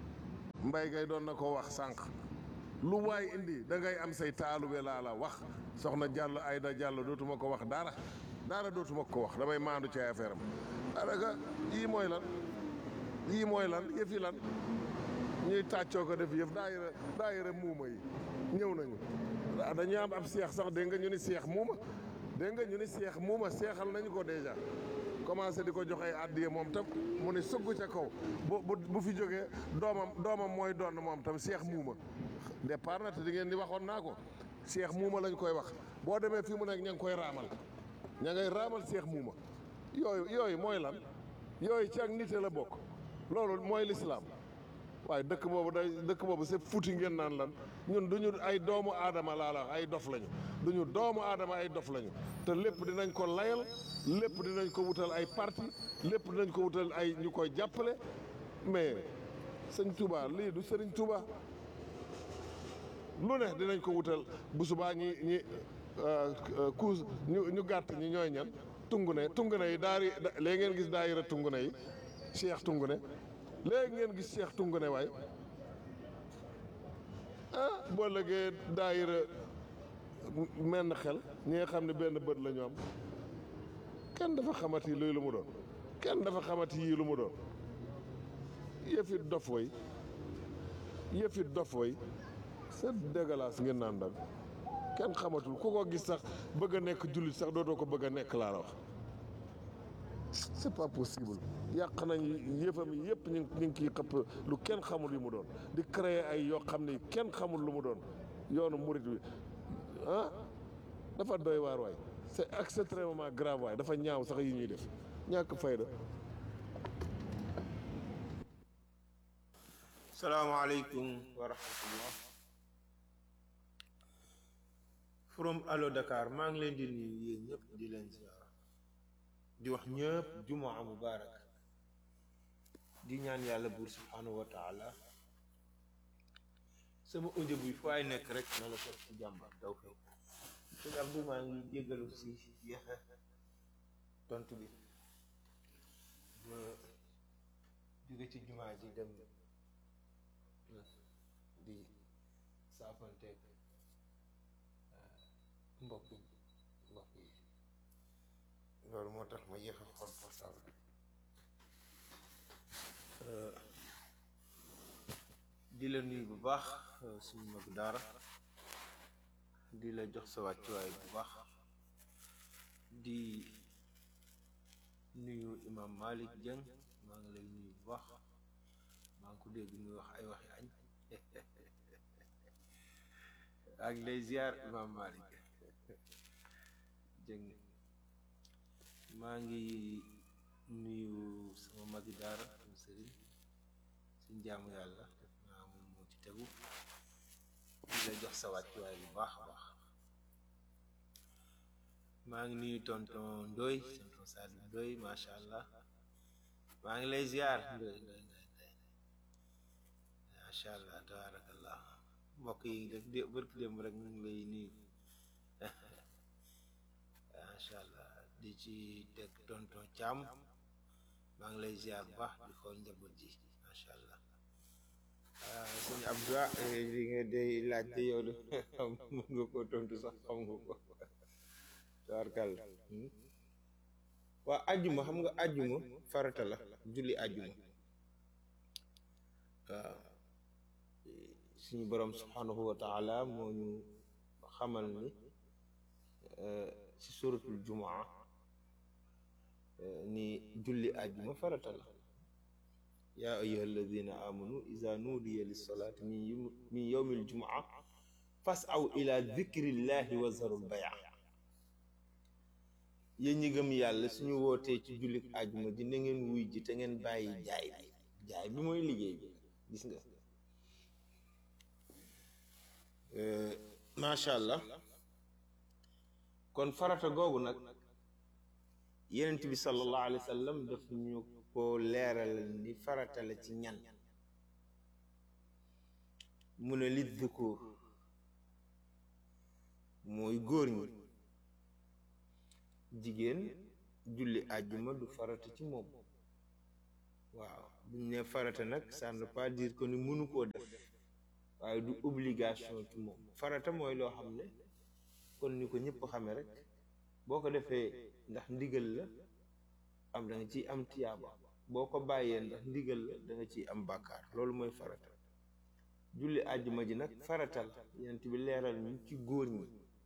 mbay gay doon na ko wax sànq lu waay indi da ngay am say taalube laa la wax soxna Diallo Ayda Diallo dootuma ko wax dara dara dootuma ko wax damay maandu ci affaire am daanaka yii mooy lan yii mooy lan yëfi lan ñuy tàccoo ko def yëf daayira daayira muuma yi ñëw nañu dañuy am ab seex sax dégg nga ñu ni seex muuma dégg nga ñu ni seex muuma seexal nañu ko déjà commencé di ko jox ay addiye moom tam mu ne sëggu ca kaw bu bu bu fi jógee doomam doomam mooy doon moom tam seex muuma départ na te di ngeen di waxoon naa ko seex muuma lañ koy wax boo demee fii mu nekk ña ngi koy raamal ña ngay raamal seex muuma yooyu yooyu mooy lan yooyu ci ak nite la bokk loolu mooy lislaam waaye dëkk boobu day dëkk boobu c'est futi ngeen naan lan ñun duñu ay doomu aadama laa la wax ay dof lañu duñu doomu aadama ay dof lañu te lépp dinañ ko layal lépp dinañ ko wutal ay parti lépp dinañ ko wutal ay ñu koy jàppale mais sëñ Touba lii du sëriñ Touba lu ne dinañ ko wutal bu subaa ñi ñi kuus ñu ñu gàtt ñi ñooy ñan tungune tungune yi daari léegi ngeen gis daayira tungune yi Cheikh tungune léegi ngeen gis Cheikh tungune waay ah boo lëgee daayira menn xel ñi nga xam ne benn bët la ñu am kenn dafa xamati luy lu mu doon kenn dafa xamati yii lu mu doon yëfi dof way yëfi dof way c'est dégueulasse ngeen naan dal kenn xamatul ku ko gis sax bëgg a nekk jullit sax dootoo ko bëgg a nekk laa la wax c'est pas possible yàq nañ yëfam yi yëpp ñu ñu ngi kiy xëpp lu kenn xamul yu mu doon di créer ay yoo xam ne kenn xamul lu mu doon yoonu murit bi ah dafa doy waar waay c'est extrêmement grave waay dafa ñaaw sax yi ñuy def ñàkk fayda. salaamaaleykum wa rahmatullah from Allo Dakar maa ngi leen di nuyu yéen ñëpp di leen ziar di wax ñëpp jumaa mubarak di ñaan yàlla buur subhanahu wa taala sama audio bi fu ay nekk rek na la ko ci jàmbar daw fay sëñ Abdou maa ngi jéggalu si yeexe tontu bi ba jóge ci jumaa ji dem di saafanteeg mbokk mbokk yi loolu moo tax ma yéex a xool portable di la nuyu bu baax suñu mag daara di la jox sa wàccuwaay bu baax di nuyu imam Malick Dieng maa ngi lay nuyu bu baax maa ngi ko dégg muy wax ay waxi añ ak lay ziar imam Malick Dieng maa ngi nuyu sama magi daara am sëriñ suñ jaamu yàlla def naa moom moo ci tegu di la jox sa wàccuwaay bu baax a baax maa ngi nuyu tonton Ndoy tonton Sadou Ndoy macha allah maa ngi lay ziar Ndoy Ndoy Ndoy Ndoy macha allah tabarakallah mbokk yi def dé bërki démb rek ñu ngi lay nuyu macha allah di ci teg tonton Thiam maa ngi lay ziar bu baax di xool njaboot ji macha allah suñu Abdou li nga day laaj te yow de mën nga koo tontu sax xam nga ko tabarkal waa ajjuma xam nga ajjuma farata la julli ajjuma waaw suñu borom subhanahu wa taala moo ñu xamal ni ci suratul jumaa ni julli ajjuma farata la yaa ayyuha alladina amanu iza nuudiya lissalaati min yawmi aljumaa fasaw ila dikrillahi wa zarul baya yéen ñi gëm yàlla suñu wootee ci jullit ajjuma ji na ngeen wuy ji te ngeen bàyyi jaay bi jaay bi mooy liggéey bi gis nga macha allah kon farata googu nag yenent bi sallallahu alayhi wa sallam daf ñu ko leeral ni farata la ci ñan mu ne li dhukur mooy góor ñi jigéen julli àjjuma du farata ci moom waaw buñ ne farata nag ça ne veut pas dire que ni mënu koo def waaye du obligation ci moom farata mooy loo xam ne kon ni ko ñëpp xamee rek boo ko defee ndax ndigal la am da nga ciy am tiyaaba boo ko bàyyee ndax ndigal la da nga ciy am bàkkaar loolu mooy farata julli àjjuma ji nag farata la yent bi leeral ñu ci góor ñi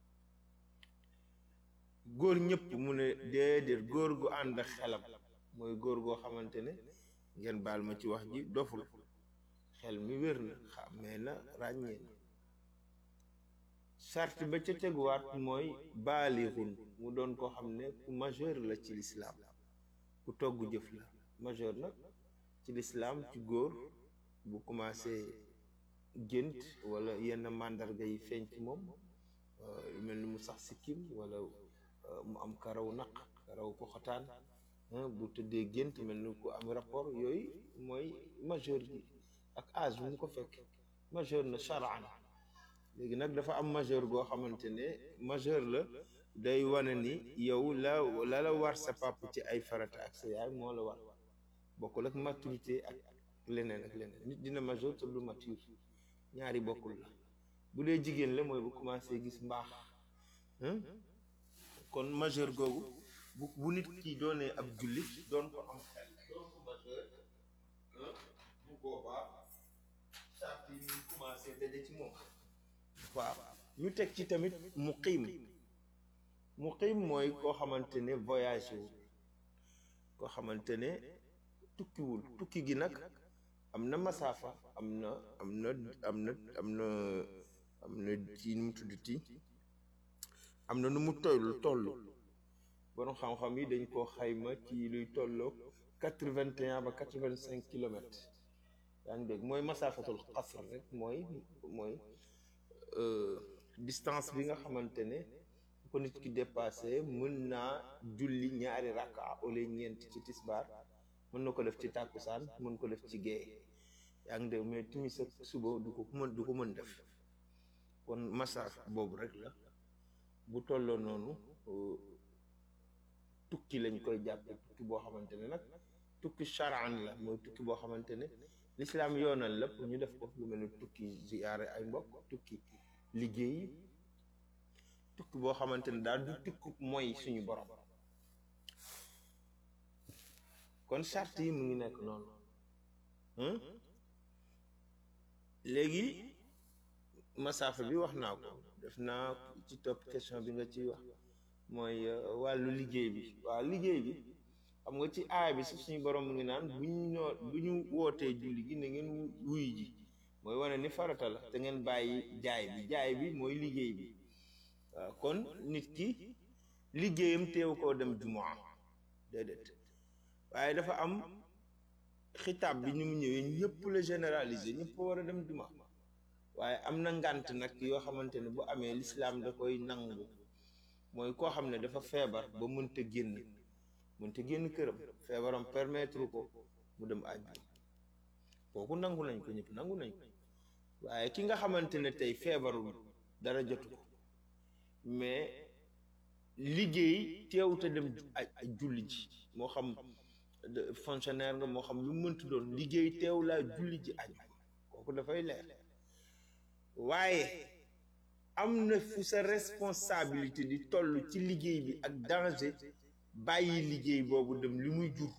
góor ñëpp mu ne déedéet góor gu ànd ak xelam mooy góor goo xamante ne ngeen baal ma ci wax ji doful xel mi wér na xàmmee na ràññee na sart ba ca teguwaat mooy baalixun mu doon koo xam ne ku majeur la ci lislaam ku togg jëf la majeur nag ci lislaam ci góor bu commencé gént wala yenn màndarga yi feeñ ci moom lu mel ni mu sax sikkim wala mu am karaw naq karaw ko xotaan bu tëddee gént mel ni ku am rapport yooyu mooy majeur bi ak âge bu mu ko fekk majeur na charan léegi nag dafa am majeur goo xamante ne majeur la day wane ni yow la la la war sa papa ci ay farata ak sa yaay moo la war bokkul ak maturité ak leneen ak leneen nit dina majeur te du mature ñaari bokkul la bu dee jigéen la mooy bu commencé gis mbaax kon majeur googu bu bu nit ki doonee ab jullit doon ko am xel doon ko majeur bu boobaa sart yi ñu commencé daje ci moom waaw ñu teg ci tamit muqiim muqiim mooy koo xamante ne voyage wu koo xamante ne tukkiwul tukki gi nag am na masaafa am na am na am na am na am na ci nu mu tuddati am na nu mu toll toll borom xam-xam yi dañ koo xayma ci luy tolloo quatre-vingt et un ba quatre-vingt-cinq kilomètres yaa ngi dégg mooy masaafatul xasr rek mooy mooy distance bi nga xamante ne bu ko nit ki dépassé mën naa julli ñaari rakka au lieu ñeent ci tisbaar mën na ko def ci tàkkusaan mën ko def ci géey yaa ngi dégg mais timis ak suba du ko mën du ko mën def kon masaaf boobu rek la bu tolloo noonu tukki lañ koy jàppe tukki boo xamante ne nag tukki charan la mooy tukki boo xamante ne lislaam yoonal la pour ñu def ko lu mel ni tukki ziyaare ay mbokk tukki liggéey tukki boo xamante ne daal du tukki mooy suñu borom kon charte yi mu ngi nekk noonu léegi masaafa bi wax naa ko def naa ci topp question bi nga ciy wax mooy wàllu liggéey bi waaw liggéey bi xam nga ci aaya bi sax suñu borom mu ngi naan bu ñu ñoo bu ñu wootee julli gi na ngeen wuy ji mooy wane ni farata la te ngeen bàyyi jaay bi jaay bi mooy liggéey bi waaw kon nit ki liggéeyam teew koo dem jumaa déedéet waaye dafa am xitaab bi ñu mu ñëwee ñëpp la généraliser ñëpp war a dem jumaa waaye am na ngànt nag yoo xamante ne bu amee lislaam da koy nangu mooy koo xam ne dafa feebar ba mënta génn mënta génn këram feebaram permettre ko mu dem àjjuma kooku nangu nañ ko ñëpp nangu nañ ko waaye ki nga xamante ne tey feebarul dara jotu ko mais liggéey teewute dem aj julli ji moo xam fonctionnaire nga moo xam lu mënti doon liggéey teew laa julli ji àjjuma kooku dafay leer waaye am na fu sa responsabilité di toll ci liggéey bi ak danger bàyyi liggéey boobu dem li muy jur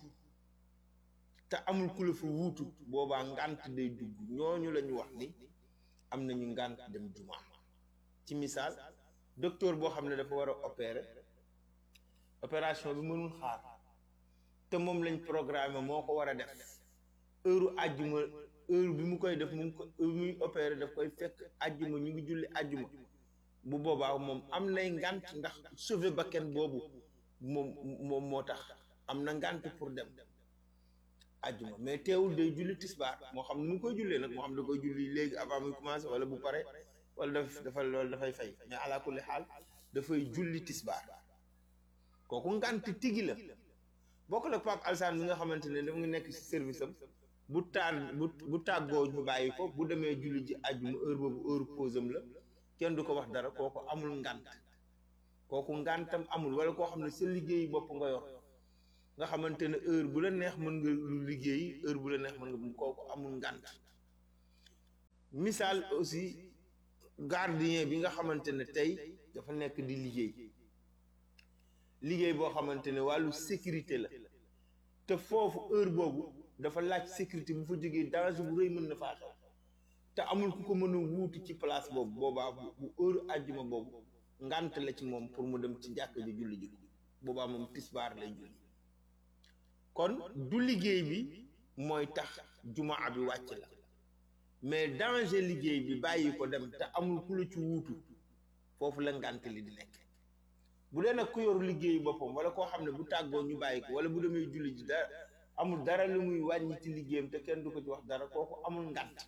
te amul ku la fa wuutu boobaa ngànt day dugg ñooñu la ñu wax ni am nañu ngànt dem jumaa ci misaal docteur boo xam ne dafa war a opérer opération bi mënul xaar te moom lañ programme moo ko war a def heure àjjuma heure bi mu koy def mu ngi ko heure muy opérer daf koy fekk àjjuma ñu ngi julli àjjuma bu boobaa moom am nay ngànt ndax sauver bakken boobu moom moom moo tax am na ngànt pour dem àjjuma mais teewul day julli tisbaar moo xam ne mu koy jullee nag moo xam da koy julli léegi avant muy commencé wala bu pare wala daf dafa loolu dafay fay mais ala kulli xaal dafay julli tisbaar kooku ngànt tigi la bokk la Pape Alsaan bi nga xamante ne dafa ngi nekk ci service am bu taal bu bu tàggoo ñu bàyyi ko bu demee julli ji àjjuma heure boobu heure pause am la kenn du ko wax dara kooku amul ngànt kooku ngàntam amul wala koo xam ne sa liggéey bopp nga yor nga xamante ne heure bu la neex mën nga lu liggéey heure bu la neex mën nga kooku amul ngànt misaal aussi gardien bi nga xamante ne tey dafa nekk di liggéey liggéey boo xamante ne wàllu sécurité la te foofu heure boobu dafa laaj sécurité bu fa jógee danger bu rëy mën na faa xew te amul ku ko mën a wuutu ci place boobu boobaa bu bu heure àjjuma boobu ngànt la ci moom pour mu dem ci jàkk ji julli ji boobaa moom tisbaar lay julli kon du liggéey bi mooy tax jumaa bi wàcc la mais danger liggéey bi bàyyi ko dem te amul ku la ci wuutu foofu la ngànt li di nekk bu dee nag ku yoru liggéey boppam wala koo xam ne bu tàggoo ñu bàyyi ko wala bu demee julli ji dara amul dara lu muy wàññi ci liggéeyam te kenn du ko ci wax dara kooku amul ngànt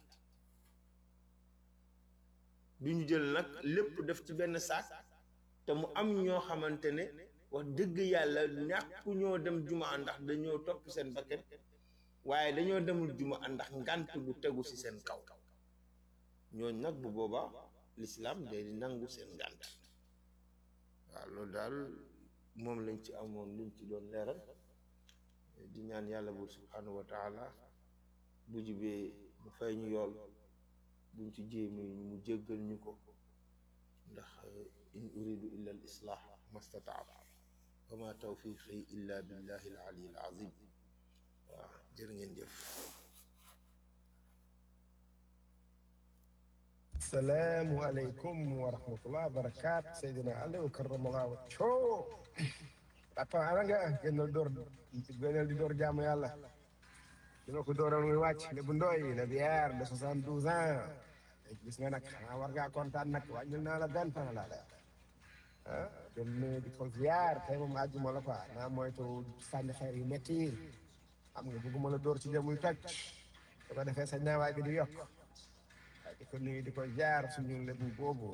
du ñu jël nag lépp def ci benn saak te mu am ñoo xamante ne wax dëgg yàlla ñàkku ñoo dem jumaa ndax dañoo topp seen bakkan waaye dañoo demul jumaa ndax ngànt bu tegu ci seen kaw ñooñ nag bu boobaa lislaam day di nangu seen ngànt waaw loolu daal moom lañ ci amoon luñ ci doon leeral di ñaan yàlla bu subhanahu wa taala bu jibee mu fay ñu yool buñ ci jéemi mu jéggal ñu ko ndax in uridu illa al islah mastataatu wa ma tawfiqi illa billahi al ali al azim waaw jërë ngeen jëf السلام عليكم ورحمة الله وبركاته سيدنا علي وكرم الله وجهه papa ana nga gënal door gënal di door jaamu yàlla dina ko dooral muy wàcc le bu ndoy le bière de soixante-douze ans gis nga nag xanaa war ngaa kontaan nag wàññil naa la vingt ans laa la ah dem nuyu di ko ziar tey moom àjjuma la quoi naa moytu sànni xeer yu métti yi xam nga bëgguma la door ci jëmuy toj su ko defee sa ñaawaay bi di yokk di ko nuyu di ko jaar suñu lébu boobu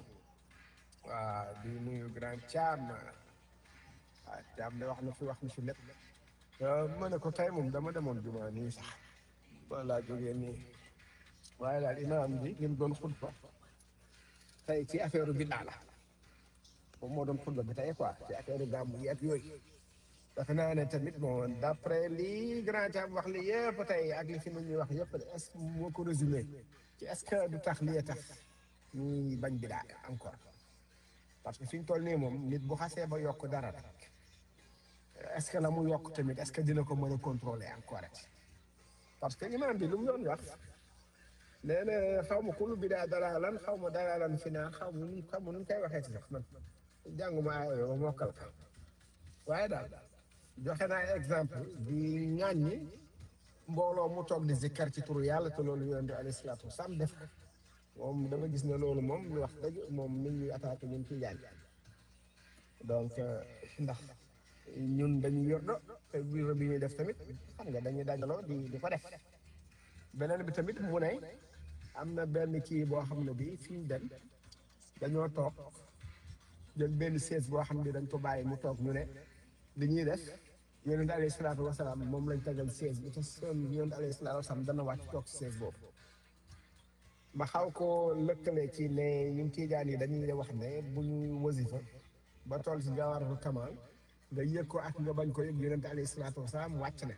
waaw di nuyu grand Thiam waaw Thiam de wax na fi wax na fi lépp ma ne ko tey moom dama demoon juma nii sax wala laa jógee nii waaye daal imaam bi li mu doon xutba tey ci affaire bidaa la moom moo doon xutba bi tey quoi ci affaire gàmmu yi ak yooyu dafa naa ne tamit bon d'après lii grand Thiam wax li yëpp tey ak li fi nit ñi wax yëpp est-ce que moo ko résumé ci est-ce que du tax lii tax ñuy bañ bidaa encore parce que fi ñu toll nii moom nit bu xasee ba yokk dara rek est-ce que la mu yokk tamit est-ce que dina ko mën a contrôler encore rek parce que imaam bi lu mu doon wax nee na xaw ma kullu bidaa dalaalan xaw ma dalaalan fi naa xaw ma nu xaw ma nu koy waxee ci sax man jànguma aayoo ba mokkal ko waaye daal joxe naa exemple di ŋàññi mbooloo mu toog di zikkar ci turu yàlla te loolu yonent bi alayhi salaatu wasalaam def moom dama gis ne loolu moom lu wax dëgg moom nit ñuy attaqué ñun ciy jàng donc ndax ñun dañuy yor do te biir bi ñuy def tamit xam nga dañuy dajaloo di di ko def beneen bi tamit mu ne am na benn kii boo xam ne bii fi ñu dem dañoo toog jël benn siège boo xam ne dañ ko bàyyi mu toog ñu ne li ñuy def yonent alayhi salaatu wasalaam moom lañ tegal siège bi te son yonent alayhi salaatu wasalaam dana wàcc toog si siège boobu ma xaw ko lëkkale ci ne ñun tiijaan yi dañuy wax ne bu ñu wasifa ba toll si jawharatul kamal nga yëg ko ak nga bañ ko yëg yonent alayhi salaatu wasalaam wàcc na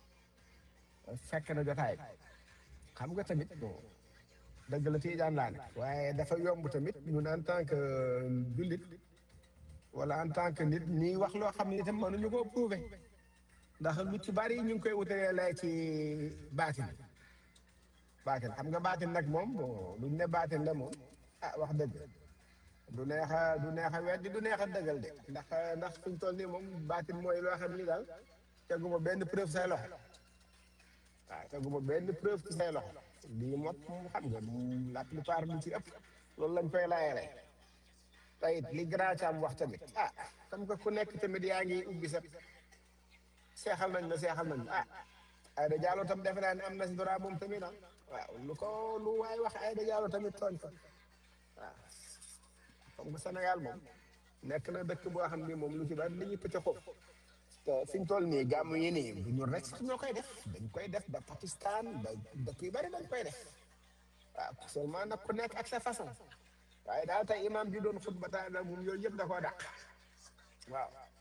fekk na jotaay xam nga tamit bon dëgg la tiijaan laa ne waaye dafa yomb tamit ñun en tant que jullit wala en tant que nit ñuy wax loo xam ne itam mënuñu koo prouver ndax lu ci bari ñu ngi koy wutalee lay ci baatin baatin xam nga baatin nag moom bon luñ ne baatin la moom ah wax dëgg du neex a du neex a weddi du neex a dëggal de ndax ndax fuñ toll nii moom baatin mooy loo xam ni daal teguma benn preuve say loxo waaw teguma benn preuve ci say loxo lii mot moom xam nga la plupart lu ci ëpp loolu lañ koy layale tayit li grand Thiam wax tamit ah comme que ku nekk tamit yaa ngi ubbi sa seexal nañ la seexal nañ ah Aïda Diallo tam defe naa ne am na si droit moom tamit ah waaw lu ko lu waay wax Aïda Diallo tamit tooñ ko waaw comme que Sénégal moom nekk na dëkk boo xam ni moom lu ci bari li ñuy pëcc xob te fi ñu toll nii gàmmu yi nii bu ñu rek sax ñoo koy def dañ koy def ba Pakistan ba dëkk yu bari dañ koy def waaw seulement nag ku nekk ak sa façon waaye daal tey imam bi doon xutba daal moom yooyu yëpp da koo dàq waaw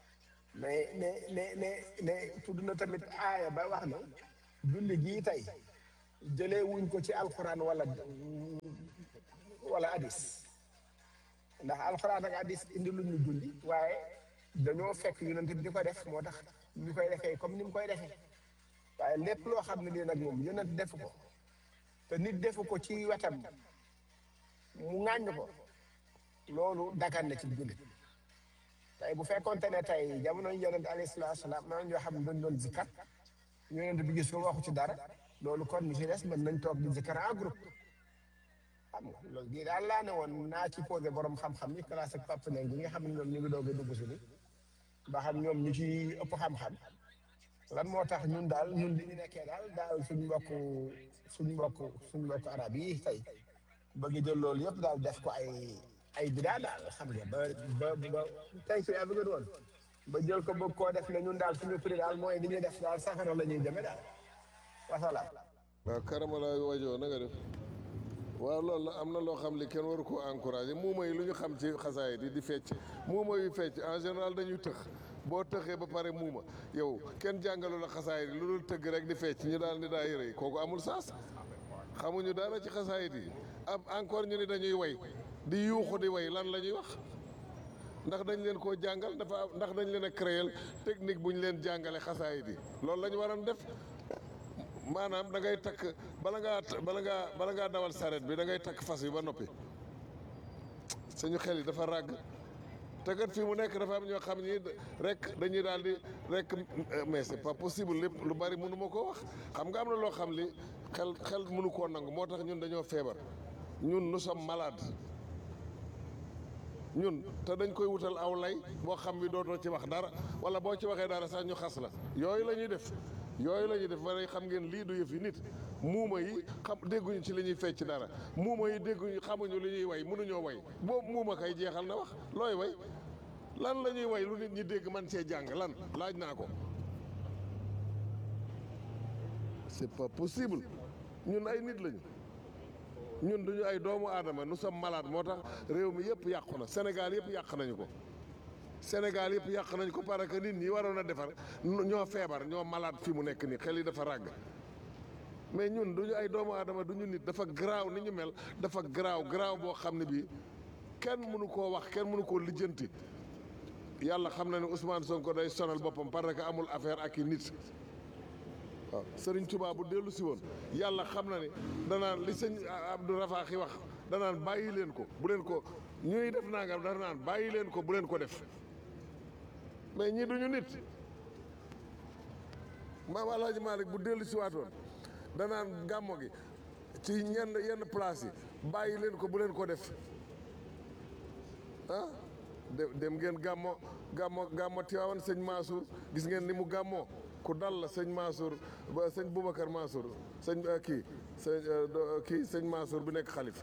mais mais mais mais mais tudd na tamit aaya ba wax na julli gii tey jëlee wuñ ko ci alxuraan wala wala hadis ndax alxuraan ak hadis indi luñ ñu julli waaye dañoo fekk yonent bi di ko def moo tax ñu koy defee comme ni mu koy defee waaye lépp loo xam ne nii nag moom yonent defu ko te nit defu ko ci wetam mu ŋàññ ko loolu dagan na ci jullit tey bu fekkoonte ne tey jamono yonent alayhi salaatu salaam maa ñoo xam ne dañ doon zikkar yonent bi gis ko waxu ci dara loolu kon ñu ci des mën nañ toog di zikkar en groupe xam nga loolu gii daal laa ne woon naa ci posé borom xam-xam yi classe ak Pape Neng bi nga xam ne ñoom ñu ngi doog a dugg si ni ba xam ñoom ñu ci ëpp xam-xam lan moo tax ñun daal ñun li ñu nekkee daal daal suñ mbokk suñ mbokk suñ mbokk arab yi tey bëgg jël loolu yëpp daal def ko ay ay bidaa daal xam nga ba ba ba tey si bëgg doon ba jël ko bëgg koo def ne ñun daal suñu prix daal mooy li ñuy def daal safara la ñuy demee daal wasalaam. waaw karamala wajoo na nga def waaw loolu la am na loo xam li kenn waru ko encouragé muuma yi lu ñu xam ci xasaay di di fecc muuma yu fecc en général dañuy tëx boo tëxee ba pare muuma yow kenn jàngalu la xasaay di lu dul tëgg rek di fecc ñu daal ni daa yëre yi kooku amul saas xamuñu dara ci xasaay di am encore ñu ni dañuy way di yuuxu di way lan la ñuy wax ndax dañ leen koo jàngal dafa ndax dañ leen a créer technique bu ñu leen jàngale xasaay di loolu la ñu waroon def maanaam da ngay takk bala ngaa bala ngaa bala ngaa dawal saret bi da ngay takk fas yi ba noppi suñu xel yi dafa ràgg te kat fii mu nekk dafa am ñoo xam ni rek dañuy daal di rek mais c'est pas possible lépp lu bari mënu ma koo wax xam nga am na loo xam li xel xel mënu koo nangu moo tax ñun dañoo feebar ñun nous sommes malades ñun te dañ koy wutal aw lay boo xam bi dootoo ci wax dara wala boo ci waxee dara sax ñu xas la yooyu la ñuy def yooyu la ñuy def ba xam ngeen lii du yëfi nit muuma yi xam dégguñu ci li ñuy fecc dara muuma yi dégguñu xamuñu li ñuy way mënuñoo way boobu muuma kay jeexal na wax looy way lan la ñuy way lu nit ñi dégg man cee jàng lan laaj naa ko c'est pas possible ñun ay nit lañu ñun duñu ay doomu aadama nous sommes malades moo tax réew mi yëpp yàqu na Sénégal yëpp yàq nañu ko Sénégal yëpp yàq nañu ko parce que nit ñi waroon a defar ñoo feebar ñoo malade fi mu nekk nii xel yi dafa ràgg mais ñun duñu ay doomu aadama duñu nit dafa garaaw ni ñu mel dafa garaaw garaaw boo xam ne bii kenn mënu koo wax kenn mënu koo lijjanti yàlla xam na ne Ousmane Sonko day sonal boppam parce que amul affaire ak i nit waaw Serigne Touba bu dellu si woon yàlla xam na ne danaan li sëñ Abdou Rafahi wax danaan bàyyi leen ko bu leen ko ñuy def nangam dana naan bàyyi leen ko bu leen ko def mais ñii duñu nit maam Alaaji Malick bu dellu si waatoon danaan gàmmo gi ci ñenn yenn place yi bàyyi leen ko bu leen ko def ah dem ngeen gàmmo gàmmo gàmmo Tiwaawan sëñ Mansour gis ngeen ni mu gàmmoo ku dal la sëñ Mansour ba sëñ Boubacar Mansour sëñ kii sëñ kii sëñ Mansour bi nekk xalif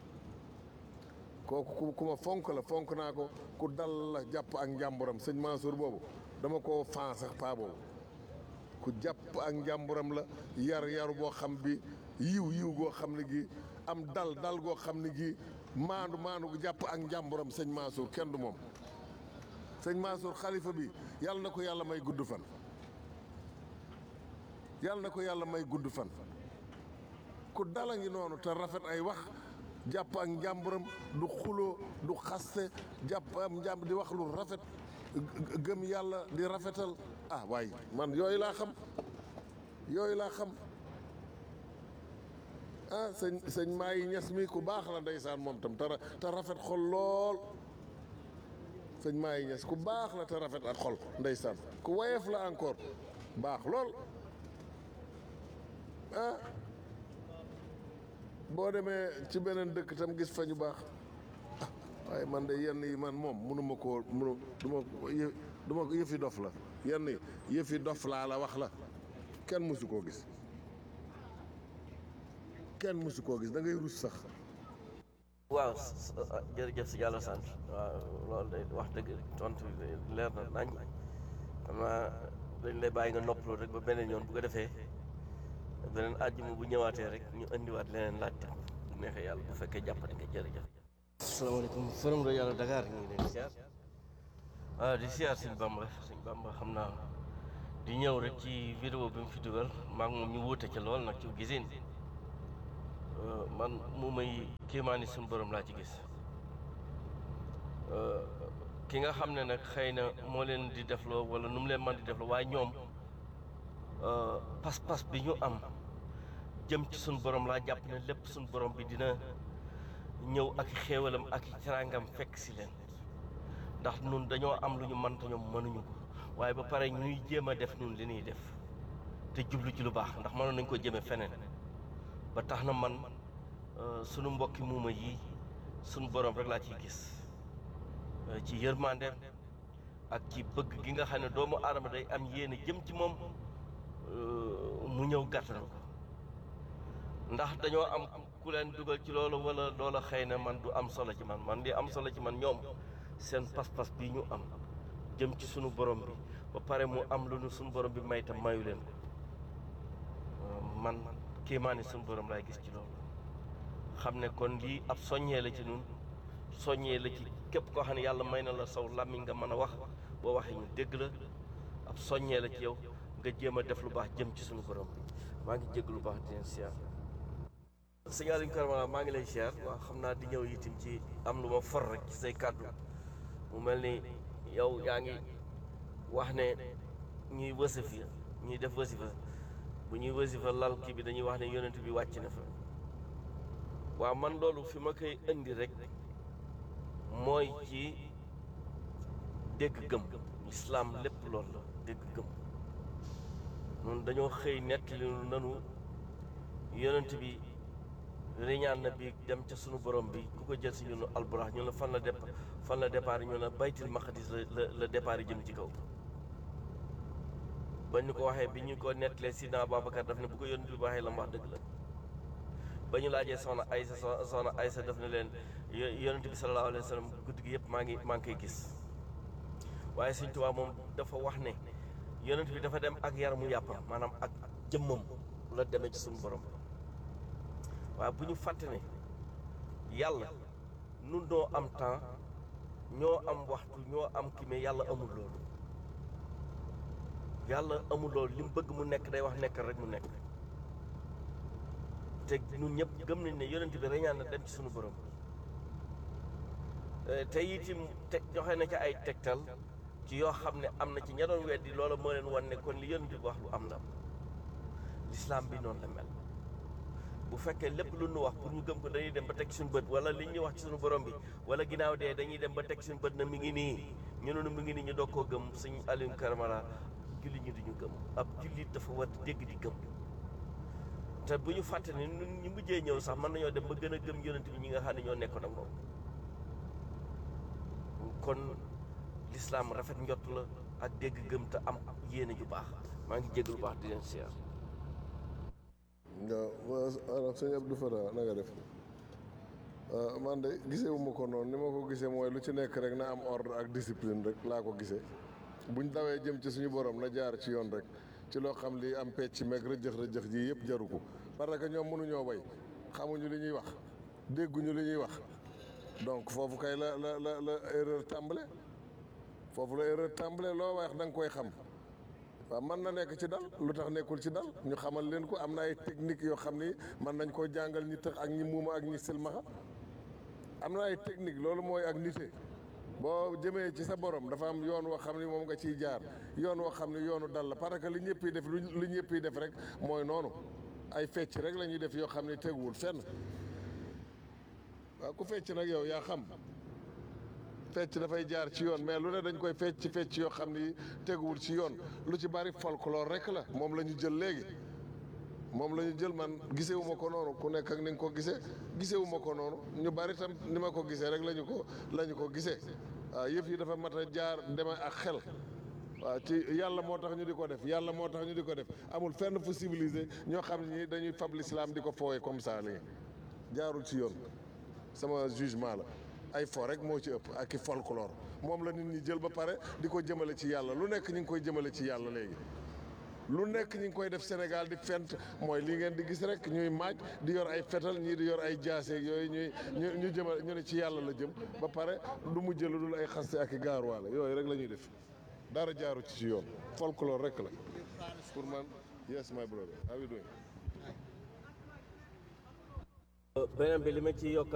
kooku ku ma fonk la fonk naa ko ku dal la jàpp ak njàmburam sëñ Mansour boobu dama koo fan sax paa boobu ku jàpp ak njàmburam la yar yaru boo xam bi yiw yiw goo xam ne gi am dal dal goo xam ne gi maandu maandu gu jàpp ak njàmburam sëñ Mansour kenn du moom sëñ Mansour xalifa bi yàlla na ko yàlla may gudd fan yàlla na ko yàlla may gudd fan ku dala ngi noonu te rafet ay wax jàpp ak njàmburam du xuloo du xaste jàpp am njàmb di wax lu rafet gëm yàlla di rafetal ah waaye man yooyu laa xam yooyu laa xam ah sëñ sëñ maa yi ñes mi ku baax la ndeysaan moom tam te te rafet xol lool sëñ maa yi ñes ku baax la te rafet ak xol ndeysaan ku woyof la encore baax lool ah boo demee ci beneen dëkk tam gis fa ñu baax ah waaye man de yenn yi man moom mënuma koo mënu du ma du ma yëfi dof la yenn yi yëfi dof laa la wax la kenn mësu koo gis kenn mësu koo gis da ngay rus sax waaw jërëjëf si yàlla sant waaw loolu de wax dëgg tontu leer na nañ xam naa dañ lay bàyyi nga noppalu rek ba beneen yoon bu ko defee beneen àjjuma bu ñëwaatee rek ñu indiwaat leneen laajte ko bu neexee yàlla bu fekkee jàppati nga jërëjëf. asalaamaaleykum forum rajo Yàlla Dakar ñu ngi leen di ziar ah di siyaar sëñ Bamba sëñ Bamba xam naa di ñëw rek ci vidéo bi mu fi dugal maa ngi moom ñu wuute ci lool nag ci gisin man mu may kéemaani suñu borom laa ci gis ki nga xam ne nag xëy na moo leen di defloo wala nu mu leen man di defloo waaye ñoom pas-pas bi ñu am jëm ci suñu borom laa jàpp ne lépp suñu borom bi dina ñëw ak xéewalam ak teraangam fekk si leen ndax nun dañoo am lu ñu mën te ñoom mënuñu ko waaye ba pare ñuy jéem a def nun li ñuy def te jublu ci lu baax ndax mënoon nañ ko jëme feneen ba tax na man sunu mbokki muuma yi sunu borom rek laa ciy gis ci yërmande ak ci bëgg gi nga xam ne doomu aadama day am yéene jëm ci moom mu ñëw gàttal ko ndax dañoo am ku leen dugal ci loolu wala loola xëy na man du am solo ci man man di am solo ci man ñoom seen pas-pas bi ñu am jëm ci sunu borom bi ba pare mu am lu nu sunu borom bi may tam mayu leen ko man kéemaani sunu borom laay gis ci loolu xam ne kon lii ab soññee la ci nun soññee la ci képp koo xam ne yàlla may na la saw làmmiñ nga mën a wax boo waxee ñu dégg la ab soññee la ci yow nga jéem a def lu baax jëm ci sunu borom bi maa ngi jégg lu baax di leen siyaar sëñ Aliou Karamala maa ngi lay siyaar waaw xam naa di ñëw itam ci am lu ma for rek ci say kàddu mu mel ni yow yaa ngi wax ne ñuy wasifa ñuy def wasifa bu ñuy wasifa lal kii bi dañuy wax ne yonent bi wàcc na fa waaw man loolu fi ma koy indi rek mooy ci dégg gëm islaam lépp loolu la dégg gëm noonu dañoo xëy nettali nanu yonent bi riñaan na bi dem ca sunu borom bi ku ko jël si ñun alburax ñu la fan la dep fan la départ ñu la baytil maqdis la la départ jëm ci kaw ba ñu ko waxee bi ñu ko nettalee sidna Ababacar daf ne bu ko yonent bi waxee la mu wax dëgg la ba ñu laajee soxna Aysa soxna Aysa daf ne leen yonent bi sallallahu alayhi wa sallam guddi gi yëpp maa ngi maa ngi koy gis waaye Sëñ Tuubaa moom dafa wax ne yonent bi dafa dem ak yaramu yàppam maanaam ak jëmmam la demee ci suñu borom waaye bu ñu fàtte ne yàlla nun doo am temps ñoo am waxtu ñoo am kii mais yàlla amul loolu yàlla amul loolu li mu bëgg mu nekk day wax nekkal rek mu nekk te ñun ñëpp gëm nañ ne yonent bi reñaan na dem ci suñu borom te itam teg joxe na ca ay tegtal ci yoo xam ne am na ci ña doon weddi loola moo leen wan ne kon li yonent bi wax lu am la lislaam bi noonu la mel bu fekkee lépp lu nu wax pour ñu gëm ko dañuy dem ba teg suñu bët wala li ñuy wax ci suñu borom bi wala ginnaaw dee dañuy dem ba teg suñu bët na mi ngi nii ñu ne mi ngi nii ñu doog koo gëm suñu Aliou Karamala julli ñi duñu gëm ab jullit dafa war dégg di gëm te bu ñu fàtte ne ñun ñu mujjee ñëw sax mën nañoo dem ba gën a gëm yonent bi ñi nga xam ne ñoo nekkoon ak moom kon lislaam rafet njott la ak dégg gëm te am yéene ju baax maa ngi jégg lu baax di leen siyaar waaw waaw sëñ Abdou Fata na nga def man de gisee wu ma ko noonu ni ma ko gisee mooy lu ci nekk rek na am ordre ak discipline rek laa ko gisee buñ dawee jëm ci suñu borom na jaar ci yoon rek ci loo xam li am pecc meeg rëjëx rëjëx ji yëpp jaru ko parce que ñoom mënuñoo way xamuñu li ñuy wax dégguñu li ñuy wax donc foofu kay la la la la erreur tàmbale foofu la erreur tàmbale loo wax da nga koy xam waaw mën na nekk ci dal lu tax nekkul ci dal ñu xamal leen ko am na ay technique yoo xam ni mën nañ koo jàngal ñi tax ak ñi muuma ak ñi silmaxa am na ay technique loolu mooy ak nite boo jëmee ci sa borom dafa am yoon woo xam ni moom nga ciy jaar yoon woo xam ni yoonu dal la parce que li ñëpp yi def lu ñëpp yi def rek mooy noonu ay fecc rek la ñuy def yoo xam ni teguwul fenn waaw ku fecc nag yow yaa xam fecc dafay jaar ci yoon mais lu ne dañ koy fecc ci fecc yoo xam ni teguwul ci yoon lu ci bari folklore rek la moom la ñu jël léegi moom la ñu jël man gisewu ma ko noonu ku nekk ak ni nga ko gisee gisewu ma ko noonu ñu bari tam ni ma ko gisee rek la ñu ko la ñu ko gisee waaw yëf yi dafa mat a jaar deme ak xel waaw ci yàlla moo tax ñu di ko def yàlla moo tax ñu di ko def amul fenn fu civilisé ñoo xam ni dañuy fab l'islam di ko fooye comme ça nii jaarul ci yoon sama jugement la ay fo rek moo ci ëpp ak i folklore moom la nit ñi jël ba pare di ko jëmale ci yàlla lu nekk ñu ngi koy jëmale ci yàlla léegi lu nekk ñi ngi koy def Sénégal di fent mooy li ngeen di gis rek ñuy maaj di yor ay fetal ñii di yor ay jaaseeg yooyu ñuy ñu ñu jëmal ñu ne ci yàlla la jëm ba pare du mu jël lu dul ay xaste ak i gaaruwaale yooyu rek la ñuy def dara jaaru ci ci yoon folklore rek la pour man yes my brother how you doing beneen bi li ma ci yokk